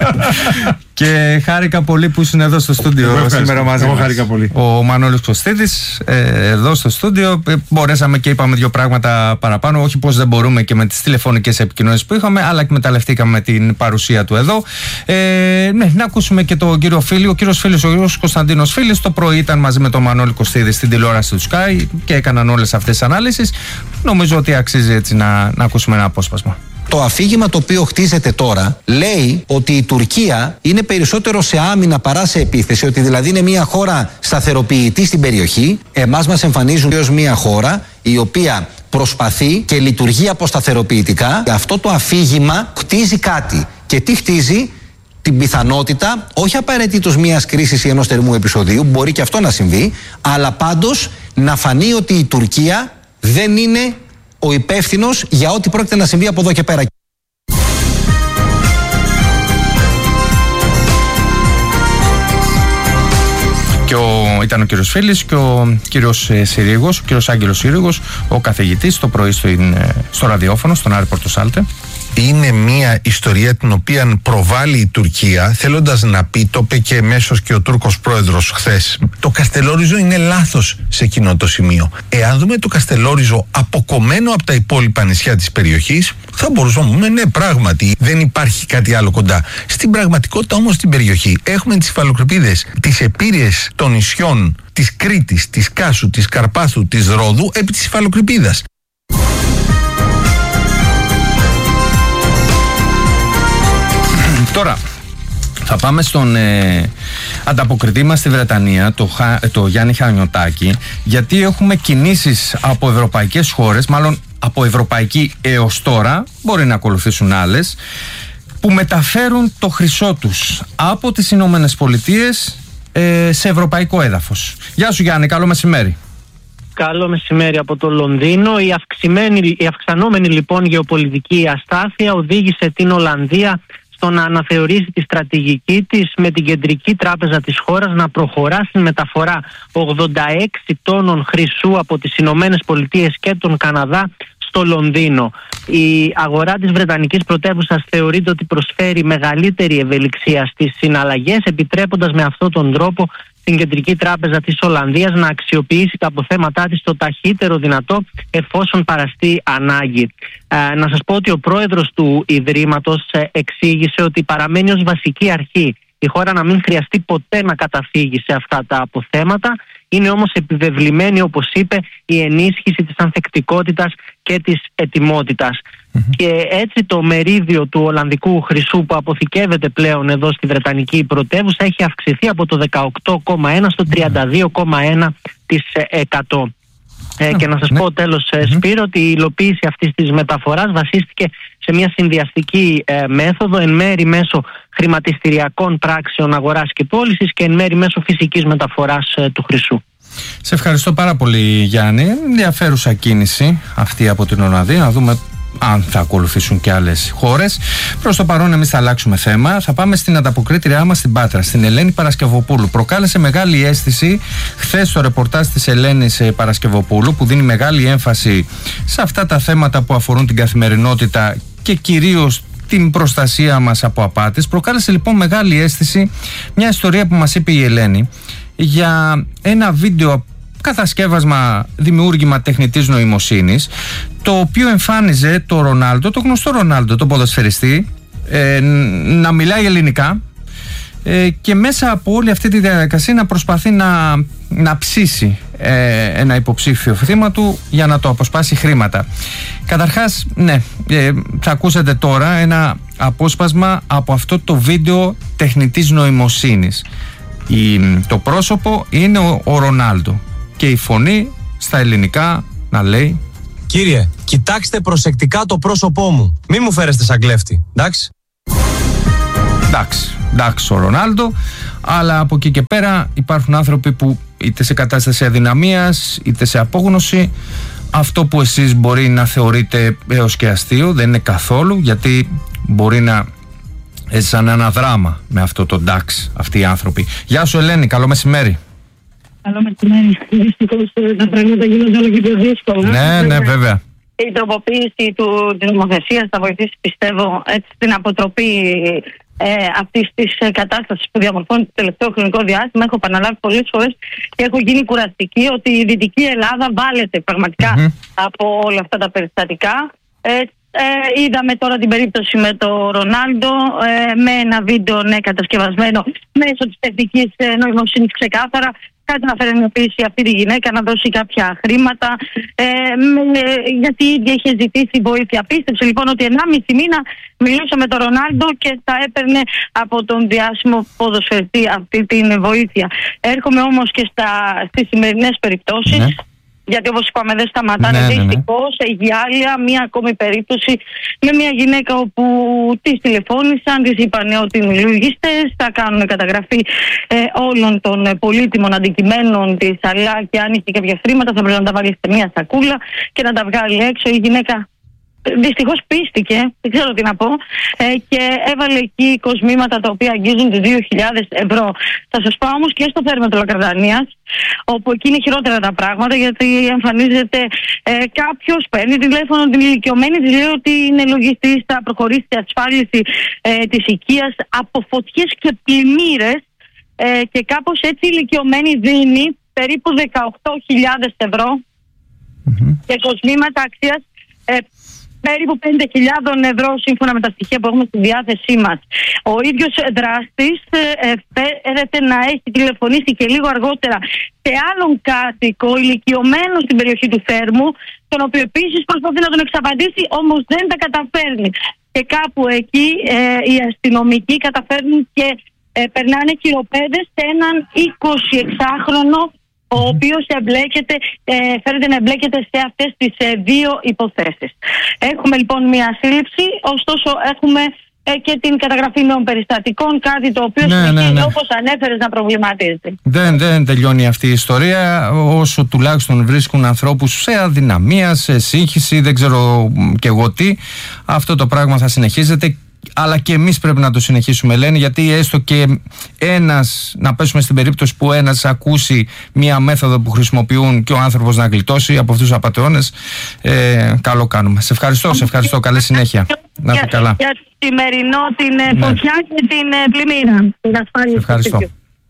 Και χάρηκα πολύ που ήσουν εδώ στο στούντιο σήμερα μαζί μας. Χάρηκα πολύ. Ο Μανώλης Κωστίδης, ε, εδώ στο στούντιο. Ε, μπορέσαμε και είπαμε δύο πράγματα παραπάνω. Όχι πως δεν μπορούμε και με τις τηλεφωνικές επικοινωνίες που είχαμε, αλλά εκμεταλλευτήκαμε την παρουσία του εδώ. Ε, ναι, να ακούσουμε και τον κύριο Φίλη. Ο κύριος Φίλης, ο κύριος Κωνσταντίνος Φίλης, το πρωί ήταν μαζί με τον Μανώλη Κωστίδη στην τηλεόραση του Sky και έκαναν όλες αυτές τις ανάλυσεις. Νομίζω ότι αξίζει έτσι να, να ακούσουμε ένα απόσπασμα. Το αφήγημα το οποίο χτίζεται τώρα λέει ότι η Τουρκία είναι περισσότερο σε άμυνα παρά σε επίθεση, ότι δηλαδή είναι μια χώρα σταθεροποιητή στην περιοχή. Εμάς μας εμφανίζουν ως μια χώρα η οποία προσπαθεί και λειτουργεί αποσταθεροποιητικά. Αυτό το αφήγημα χτίζει κάτι. Και τι χτίζει? Την πιθανότητα, όχι απαραίτητος μιας κρίσης ή ενός θερμού επεισοδίου, μπορεί και αυτό να συμβεί, αλλά πάντως να φανεί ότι η Τουρκία δεν είναι ο υπεύθυνος για ό,τι πρόκειται να συμβεί από εδώ και πέρα. Και ο, ήταν ο κύριος Φίλης και ο κύριος ε, Συρίγος, ο κύριος Άγγελος Συρίγος, ο καθηγητής το πρωί στο, ε, στο ραδιόφωνο, στον Άρη Πορτοσάλτε. Είναι μια ιστορία την οποία προβάλλει η Τουρκία, θέλοντας να πει, το είπε και εμέσως και ο Τούρκος πρόεδρος χθες, το Καστελόριζο είναι λάθος σε εκείνο το σημείο. Εάν δούμε το Καστελόριζο αποκομμένο από τα υπόλοιπα νησιά της περιοχής, θα μπορούσαμε να πούμε ναι, πράγματι δεν υπάρχει κάτι άλλο κοντά. Στην πραγματικότητα όμως στην περιοχή έχουμε τις υφαλοκρηπίδες, τις επήρειες των νησιών της Κρήτης, της Κάσου, της Καρπάθου, της Ρόδου επί της υφαλοκρηπίδας. Τώρα θα πάμε στον ε, ανταποκριτή μας στη Βρετανία, το, το Γιάννη Χανιωτάκη, γιατί έχουμε κινήσεις από ευρωπαϊκές χώρες, μάλλον από ευρωπαϊκή έως τώρα, μπορεί να ακολουθήσουν άλλες, που μεταφέρουν το χρυσό τους από τις Ηνωμένες Πολιτείες ε, σε ευρωπαϊκό έδαφος. Γεια σου Γιάννη, καλό μεσημέρι. Καλό μεσημέρι από το Λονδίνο. Η, αυξημένη, η αυξανόμενη λοιπόν γεωπολιτική αστάθεια οδήγησε την Ολλανδία στο να αναθεωρήσει τη στρατηγική της με την Κεντρική Τράπεζα της χώρας να προχωρά στην μεταφορά ογδόντα έξι τόνων χρυσού από τις Ηνωμένες Πολιτείες και τον Καναδά στο Λονδίνο. Η αγορά της Βρετανικής πρωτεύουσας θεωρείται ότι προσφέρει μεγαλύτερη ευελιξία στις συναλλαγές, επιτρέποντας με αυτόν τον τρόπο την Κεντρική Τράπεζα της Ολλανδίας να αξιοποιήσει τα αποθέματά της το ταχύτερο δυνατό εφόσον παραστεί ανάγκη. Ε, να σας πω ότι ο πρόεδρος του Ιδρύματος ε, εξήγησε ότι παραμένει ως βασική αρχή η χώρα να μην χρειαστεί ποτέ να καταφύγει σε αυτά τα αποθέματα. Είναι όμως επιβεβλημένη, όπως είπε, η ενίσχυση της ανθεκτικότητας και της ετοιμότητας. Mm-hmm. Και έτσι το μερίδιο του Ολλανδικού χρυσού που αποθηκεύεται πλέον εδώ στη Βρετανική πρωτεύουσα έχει αυξηθεί από το δεκαοκτώ κόμμα ένα στο τριάντα δύο κόμμα ένα τοις εκατό. Ε, και να σας πω τέλος, mm-hmm. Σπύρο, ότι η υλοποίηση αυτής της μεταφοράς βασίστηκε σε μια συνδυαστική ε, μέθοδο, εν μέρη μέσω χρηματιστηριακών πράξεων αγοράς και πώλησης και εν μέρη μέσω φυσικής μεταφοράς ε, του χρυσού. Σε ευχαριστώ πάρα πολύ Γιάννη. Ενδιαφέρουσα κίνηση αυτή από την Ολλανδία. Να δούμε αν θα ακολουθήσουν και άλλες χώρες. Προς το παρόν εμείς θα αλλάξουμε θέμα. Θα πάμε στην ανταποκρίτριά μας στην Πάτρα, στην Ελένη Παρασκευοπούλου. Προκάλεσε μεγάλη αίσθηση χθες το ρεπορτάζ της Ελένης Παρασκευοπούλου, που δίνει μεγάλη έμφαση σε αυτά τα θέματα που αφορούν την καθημερινότητα και κυρίως την προστασία μας από απάτες. Προκάλεσε λοιπόν μεγάλη αίσθηση μια ιστορία που μας είπε η Ελένη για ένα βίντεο κατασκεύασμα, δημιούργημα τεχνητής νοημοσύνης, το οποίο εμφάνιζε το Ρονάλντο, το γνωστό Ρονάλντο, τον ποδοσφαιριστή, ε, να μιλάει ελληνικά ε, και μέσα από όλη αυτή τη διαδικασία να προσπαθεί να, να ψήσει ε, ένα υποψήφιο θύμα του για να το αποσπάσει χρήματα. Καταρχάς, ναι, ε, θα ακούσετε τώρα ένα απόσπασμα από αυτό το βίντεο τεχνητής νοημοσύνης. Η, το πρόσωπο είναι ο, ο Ρονάλντο και η φωνή στα ελληνικά να λέει: «Κύριε, κοιτάξτε προσεκτικά το πρόσωπό μου. Μη μου φέρεστε σαν κλέφτη, εντάξει?» Εντάξει, εντάξει ο Ρονάλντο, αλλά από εκεί και πέρα υπάρχουν άνθρωποι που είτε σε κατάσταση αδυναμίας είτε σε απόγνωση. Αυτό που εσείς μπορεί να θεωρείτε έως και αστείο δεν είναι καθόλου, γιατί μπορεί να έζησαν ένα δράμα με αυτό το εντάξει αυτοί οι άνθρωποι. Γεια σου Ελένη, καλό μεσημέρι. Καλό μεσημέρι. Δυστυχώς τα πράγματα γίνονται όλο και πιο δύσκολα. Ναι, ναι, βέβαια. Η τροποποίηση του, της νομοθεσίας θα βοηθήσει, πιστεύω, έτσι, στην αποτροπή ε, αυτής της ε, κατάστασης που διαμορφώνει το τελευταίο χρονικό διάστημα. Έχω επαναλάβει πολλές φορές και έχω γίνει κουραστική ότι η Δυτική Ελλάδα βάλεται πραγματικά mm-hmm. από όλα αυτά τα περιστατικά. Ε, Ε, είδαμε τώρα την περίπτωση με το Ρονάλντο, ε, με ένα βίντεο ναι, κατασκευασμένο μέσω της τεχνικής ε, νοημοσύνης ξεκάθαρα. Κάτι να φερενοποιήσει αυτή τη γυναίκα, να δώσει κάποια χρήματα, ε, με, γιατί η ίδια είχε ζητήσει βοήθεια. Πίστεψε λοιπόν ότι ενάμιση μήνα μιλούσε με τον Ρονάλντο και θα έπαιρνε από τον διάσημο ποδοσφαιριστή αυτή την βοήθεια. Έρχομαι όμως και στα, στις σημερινές περιπτώσεις. Ναι. Γιατί όπως είπαμε δεν σταματάνε. Ναι, ναι, ναι. Δυστυχώς η Γυάλια, μία ακόμη περίπτωση με μια γυναίκα όπου της τηλεφώνησαν, της είπαν ότι είναι λογιστές, θα κάνουν καταγραφή ε, όλων των πολύτιμων αντικειμένων της, αλλά και αν είχε κάποια χρήματα θα πρέπει να τα βάλει σε μια σακούλα και να τα βγάλει έξω. Η γυναίκα δυστυχώς πίστηκε, δεν ξέρω τι να πω, ε, και έβαλε εκεί κοσμήματα τα οποία αγγίζουν τις δύο χιλιάδες ευρώ. Θα σας πάω όμως και στο Θέρμετρο Λακαδανίας, όπου εκεί είναι χειρότερα τα πράγματα, γιατί εμφανίζεται ε, κάποιος, παίρνει τηλέφωνο την ηλικιωμένη, της λέει ότι είναι λογιστής, θα προχωρήσει η ασφάλιση ε, της οικίας από φωτιές και πλημμύρες ε, και κάπως έτσι η ηλικιωμένη δίνει περίπου δεκαοκτώ χιλιάδες ευρώ mm-hmm. και κοσμήματα αξίας ε, περίπου πέντε χιλιάδες ευρώ σύμφωνα με τα στοιχεία που έχουμε στη διάθεσή μας. Ο ίδιος δράστης ε, φέρεται να έχει τηλεφωνήσει και λίγο αργότερα σε άλλον κάτοικο ηλικιωμένο στην περιοχή του Θέρμου, τον οποίο επίσης προσπαθεί να τον εξαπαντήσει, όμως δεν τα καταφέρνει. Και κάπου εκεί ε, οι αστυνομικοί καταφέρνουν και ε, περνάνε χειροπέδες σε έναν εικοσιεξάχρονο, ο οποίος εμπλέκεται, ε, φέρεται να εμπλέκεται σε αυτές τις ε, δύο υποθέσεις. Έχουμε λοιπόν μια σύλληψη, ωστόσο έχουμε ε, και την καταγραφή νέων περιστατικών, κάτι το οποίο ναι, ναι, ναι. όπως ανέφερες να προβληματίζεται. Δεν, δεν τελειώνει αυτή η ιστορία όσο τουλάχιστον βρίσκουν ανθρώπους σε αδυναμία, σε σύγχυση, δεν ξέρω και εγώ τι. Αυτό το πράγμα θα συνεχίζεται. Αλλά και εμείς πρέπει να το συνεχίσουμε, λένε, γιατί έστω και ένας, να πέσουμε στην περίπτωση που ένας ακούσει μία μέθοδο που χρησιμοποιούν και ο άνθρωπος να γλιτώσει από αυτούς τους απατεώνες, ε, καλό κάνουμε. Σε ευχαριστώ, σε ευχαριστώ. Καλή συνέχεια. Να είστε καλά. Για τη σημερινό, την φωτιά ναι. και την πλημμύρα. Σε ευχαριστώ.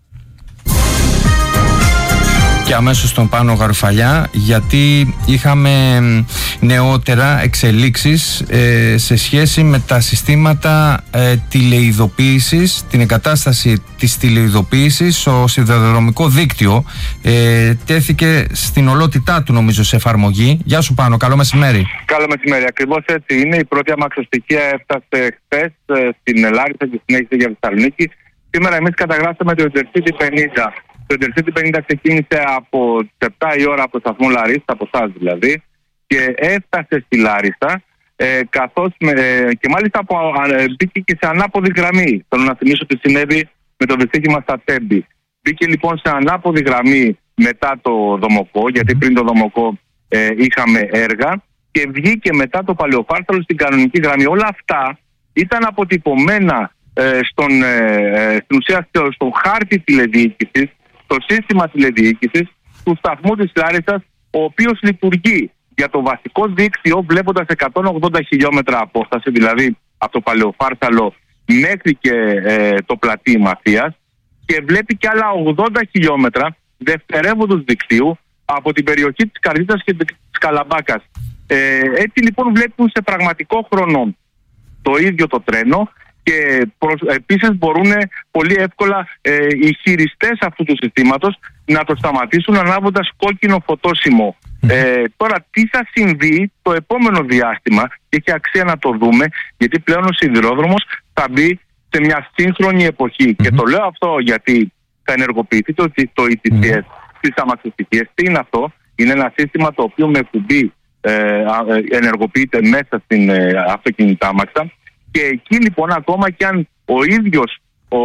Και αμέσως στον Πάνο Γαρουφαλιά, γιατί είχαμε νεότερα εξελίξεις ε, σε σχέση με τα συστήματα ε, τηλεειδοποίησης, την εγκατάσταση της τηλεειδοποίησης στο σιδηροδρομικό δίκτυο. Ε, τέθηκε στην ολότητά του νομίζω σε εφαρμογή. Γεια σου Πάνο, καλό μεσημέρι. Καλό μεσημέρι, ακριβώς έτσι είναι. Η πρώτη αμαξοστοιχεία έφτασε χθες ε, στην Λάρισα και συνέχισε για Θεσσαλονίκη. Σήμερα εμείς καταγράψαμε το Intercity πενήντα. Το Intercity πενήντα ξεκίνησε από τις επτά η ώρα από το σταθμό Λαρίσα, από εσάς δηλαδή, και έφτασε στη Λάρισα, ε, καθώς με, ε, και μάλιστα από, ε, μπήκε και σε ανάποδη γραμμή. Θέλω να θυμίσω ότι συνέβη με το δυστύχημα στα Τέμπη. Μπήκε λοιπόν σε ανάποδη γραμμή μετά το Δομοκό, γιατί πριν το Δομοκό ε, είχαμε έργα, και βγήκε μετά το Παλαιοφάρσαλο στην κανονική γραμμή. Όλα αυτά ήταν αποτυπωμένα ε, στον, ε, στην ουσία στο, στο χάρτη τηλεδιοίκησης, το σύστημα τηλεδιοίκησης του σταθμού της Λάρισσας, ο οποίος λειτουργεί για το βασικό δίκτυο βλέποντας εκατόν ογδόντα χιλιόμετρα απόσταση, δηλαδή από το Παλαιοφάρσαλο μέχρι και ε, το πλατή Μαθίας, και βλέπει και άλλα ογδόντα χιλιόμετρα δευτερεύοντος δικτύου από την περιοχή της Καρδίτσας και της Καλαμπάκας. Ε, έτσι λοιπόν βλέπουν σε πραγματικό χρόνο το ίδιο το τρένο και προς, επίσης μπορούν πολύ εύκολα ε, οι χειριστές αυτού του συστήματος να το σταματήσουν ανάβοντας κόκκινο φωτόσημο. Ε, τώρα τι θα συμβεί το επόμενο διάστημα, και έχει αξία να το δούμε, γιατί πλέον ο σιδηρόδρομος θα μπει σε μια σύγχρονη εποχή. Mm-hmm. Και το λέω αυτό γιατί θα ενεργοποιηθεί το, το ι τι σι ες mm-hmm. στις αμαξοστοιχίες. Τι είναι αυτό? Είναι ένα σύστημα το οποίο με κουμπί ε, ενεργοποιείται μέσα στην ε, αυτοκινητάμαξα, και εκεί λοιπόν ακόμα και αν ο ίδιος ο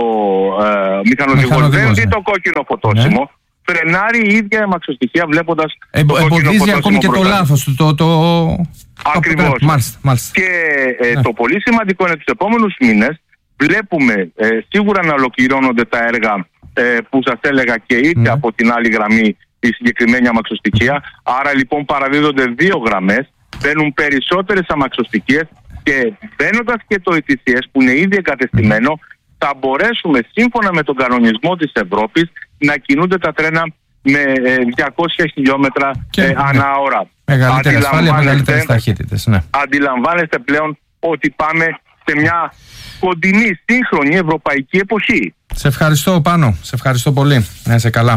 ε, μηχανοδηγός δεν δει το κόκκινο φωτόσημο, ναι, φρενάρει η ίδια αμαξοστοιχεία βλέποντας ε, το κόκκινο φωτόσημο. Εμποδίζει ακόμη και το λάθος του. Το, το... Ακριβώς. Το... Μάλιστα, μάλιστα. Και ε, ναι. το πολύ σημαντικό είναι τους επόμενους μήνες βλέπουμε ε, σίγουρα να ολοκληρώνονται τα έργα ε, που σας έλεγα, και είτε ναι. από την άλλη γραμμή η συγκεκριμένη αμαξοστοιχεία. Άρα λοιπόν παραδίδονται δύο γραμμές, μπαίνουν περισσότερες αμαξοστοιχίες, και μπαίνοντας και το ι τι σι ες που είναι ήδη εγκατεστημένο, θα μπορέσουμε σύμφωνα με τον κανονισμό της Ευρώπης να κινούνται τα τρένα με ε, διακόσια χιλιόμετρα ε, ανά ώρα. Μεγαλύτερη ασφάλεια, μεγαλύτερες ταχύτητες. Ναι. Αντιλαμβάνεστε πλέον ότι πάμε σε μια κοντινή, σύγχρονη ευρωπαϊκή εποχή. Σε ευχαριστώ, Πάνο. Σε ευχαριστώ πολύ. Να είσαι καλά.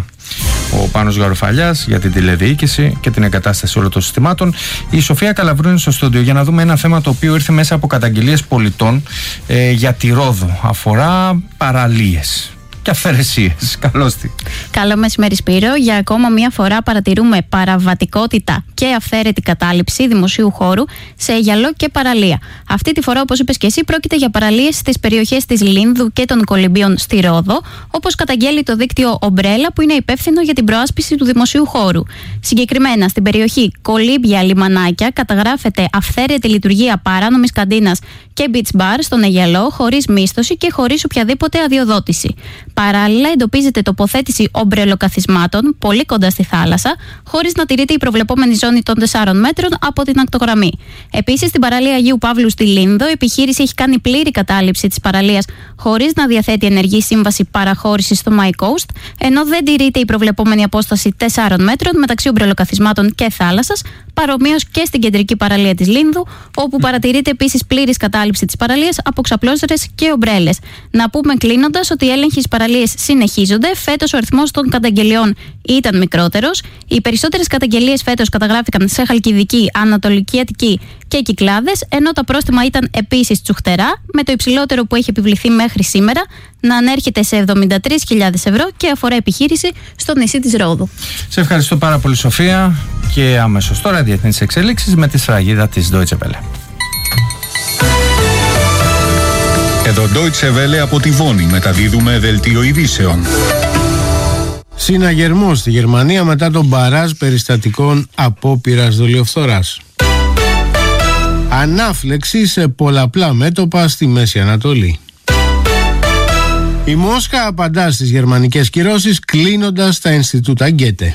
Ο Πάνος Γαροφαλιάς για την τηλεδιοίκηση και την εγκατάσταση όλων των συστημάτων. Η Σοφία Καλαβρού είναι στο στούντιο για να δούμε ένα θέμα το οποίο ήρθε μέσα από καταγγελίες πολιτών ε, για τη Ρόδο. Αφορά παραλίες και αυθαιρεσίες. Καλώς τη. Καλό μεσημέρι, Σπύρο. Για ακόμα μία φορά παρατηρούμε παραβατικότητα και αυθαίρετη κατάληψη δημοσίου χώρου σε Αιγιαλό και παραλία. Αυτή τη φορά, όπως είπες και εσύ, πρόκειται για παραλίες στις περιοχές της Λίνδου και των Κολυμπίων στη Ρόδο, όπως καταγγέλει το δίκτυο Ομπρέλα, που είναι υπεύθυνο για την προάσπιση του δημοσίου χώρου. Συγκεκριμένα, στην περιοχή Κολύμπια Λιμανάκια καταγράφεται αυθαίρετη λειτουργία παράνομης καντίνας και beach bar στον Αιγιαλό, χωρίς μίσθωση και χωρίς οποιαδήποτε αδειοδότηση. Παράλληλα, εντοπίζεται τοποθέτηση ομπρελοκαθισμάτων πολύ κοντά στη θάλασσα, χωρίς να τηρείται η προβλεπόμενη ζώνη των τεσσάρων μέτρων από την ακτογραμμή. Επίσης, στην παραλία Αγίου Παύλου στη Λίνδο, η επιχείρηση έχει κάνει πλήρη κατάληψη της παραλίας, χωρίς να διαθέτει ενεργή σύμβαση παραχώρησης στο My Coast, ενώ δεν τηρείται η προβλεπόμενη απόσταση τεσσάρων μέτρων μεταξύ ομπρελοκαθισμάτων και θάλασσας, παρομοίως και στην κεντρική παραλία της Λίνδου, όπου παρατηρείται επίσης πλήρης κατάληψη της παραλίας από ξαπλώστρες και ομπρέλες. Να πούμε κλείνοντας ότι οι έλεγχοι στις παραλίες συνεχίζονται. Φέτος ο αριθμός των καταγγελιών ήταν μικρότερος. Οι περισσότερες καταγγελίες φέτος καταγράφηκαν σε Χαλκιδική, Ανατολική Αττική και Κυκλάδες, ενώ τα πρόστιμα ήταν επίσης τσουχτερά, με το υψηλότερο που έχει επιβληθεί μέχρι σήμερα να ανέρχεται σε εβδομήντα τρεις χιλιάδες ευρώ και αφορά επιχείρηση στο νησί της Ρόδου. Σε ευχαριστώ πάρα πολύ, Σοφία, και αμέσως τώρα διεθνείς εξέλιξεις με τη σφραγίδα της Deutsche Welle. Εδώ Deutsche Welle από τη Βόνη μεταδίδουμε δελτίο ειδήσεων. Συναγερμός στη Γερμανία μετά τον μπαράζ περιστατικών απόπειρας δολιοφθοράς. Ανάφλεξη σε πολλαπλά μέτωπα στη Μέση Ανατολή. Η Μόσχα απαντά στις γερμανικές κυρώσεις κλείνοντας τα Ινστιτούτα Γκέτε.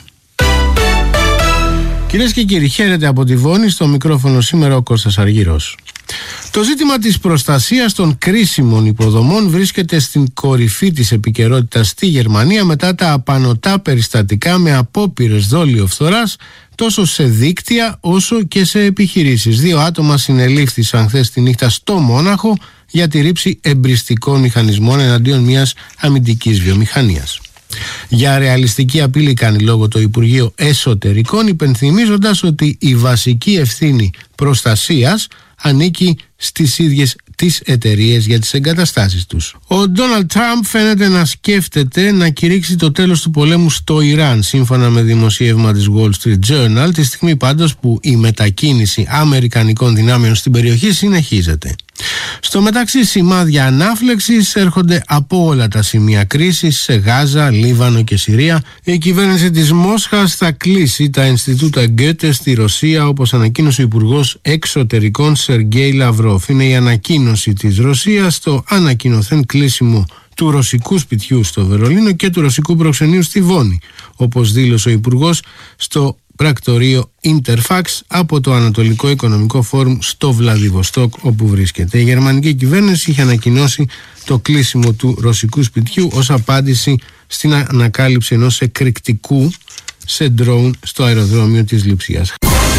Κυρίες και κύριοι, χαίρετε από τη Βόνη, στο μικρόφωνο σήμερα ο Κώστας Αργύρος. Το ζήτημα της προστασίας των κρίσιμων υποδομών βρίσκεται στην κορυφή της επικαιρότητας στη Γερμανία μετά τα απανωτά περιστατικά με απόπειρες δολιοφθοράς τόσο σε δίκτυα όσο και σε επιχειρήσεις. Δύο άτομα συνελήφθησαν χθες τη νύχτα στο Μόναχο για τη ρήψη εμπριστικών μηχανισμών εναντίον μιας αμυντικής βιομηχανίας. Για ρεαλιστική απειλή κάνει λόγο το Υπουργείο Εσωτερικών, υπενθυμίζοντας ότι η βασική ευθύνη προστασίας ανήκει στις ίδιες τις εταιρείες για τις εγκαταστάσεις τους. Ο Ντόναλντ Τραμπ φαίνεται να σκέφτεται να κηρύξει το τέλος του πολέμου στο Ιράν, σύμφωνα με δημοσίευμα της Wall Street Journal, τη στιγμή πάντως που η μετακίνηση αμερικανικών δυνάμεων στην περιοχή συνεχίζεται. Στο μεταξύ, σημάδια ανάφλεξης έρχονται από όλα τα σημεία κρίσης σε Γάζα, Λίβανο και Συρία. Η κυβέρνηση της Μόσχας θα κλείσει τα Ινστιτούτα Γκέτε στη Ρωσία, όπως ανακοίνωσε ο Υπουργός Εξωτερικών Σεργέη Λαυρόφ. Είναι η ανακοίνωση της Ρωσίας στο ανακοινωθέν κλείσιμο του ρωσικού σπιτιού στο Βερολίνο και του ρωσικού προξενείου στη Βόνη, όπως δήλωσε ο Υπουργός στο πρακτορείο Interfax από το Ανατολικό Οικονομικό Φόρουμ στο Βλαδιβοστόκ, όπου βρίσκεται. Η γερμανική κυβέρνηση είχε ανακοινώσει το κλείσιμο του ρωσικού σπιτιού ως απάντηση στην ανακάλυψη ενός εκρηκτικού σε ντρόουν στο αεροδρόμιο της Λειψίας.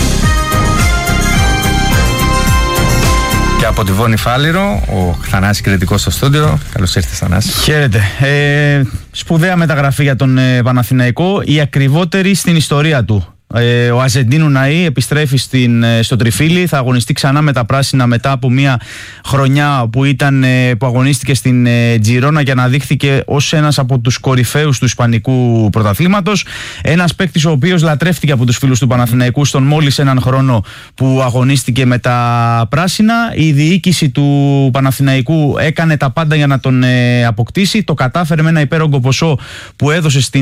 Και από τη Βόνη Φάληρο, ο Θανάσης κριτικός στο στούντιο. Καλώς ήρθες, Θανάση. Χαίρετε. Ε, σπουδαία μεταγραφή για τον ε, Παναθηναϊκό, η ακριβότερη στην ιστορία του. Ε, ο Αζεντίνου Ναΐ επιστρέφει στην, στο Τριφύλι, θα αγωνιστεί ξανά με τα πράσινα μετά από μια χρονιά που, ήταν, που αγωνίστηκε στην Τζιρόνα και αναδείχθηκε ως ένας από τους κορυφαίους του Ισπανικού πρωταθλήματος. Ένας παίκτης ο οποίος λατρεύτηκε από τους φίλους του Παναθηναϊκού στον μόλις έναν χρόνο που αγωνίστηκε με τα πράσινα. Η διοίκηση του Παναθηναϊκού έκανε τα πάντα για να τον αποκτήσει. Το κατάφερε με ένα υπέρογκο ποσό που έδωσε στην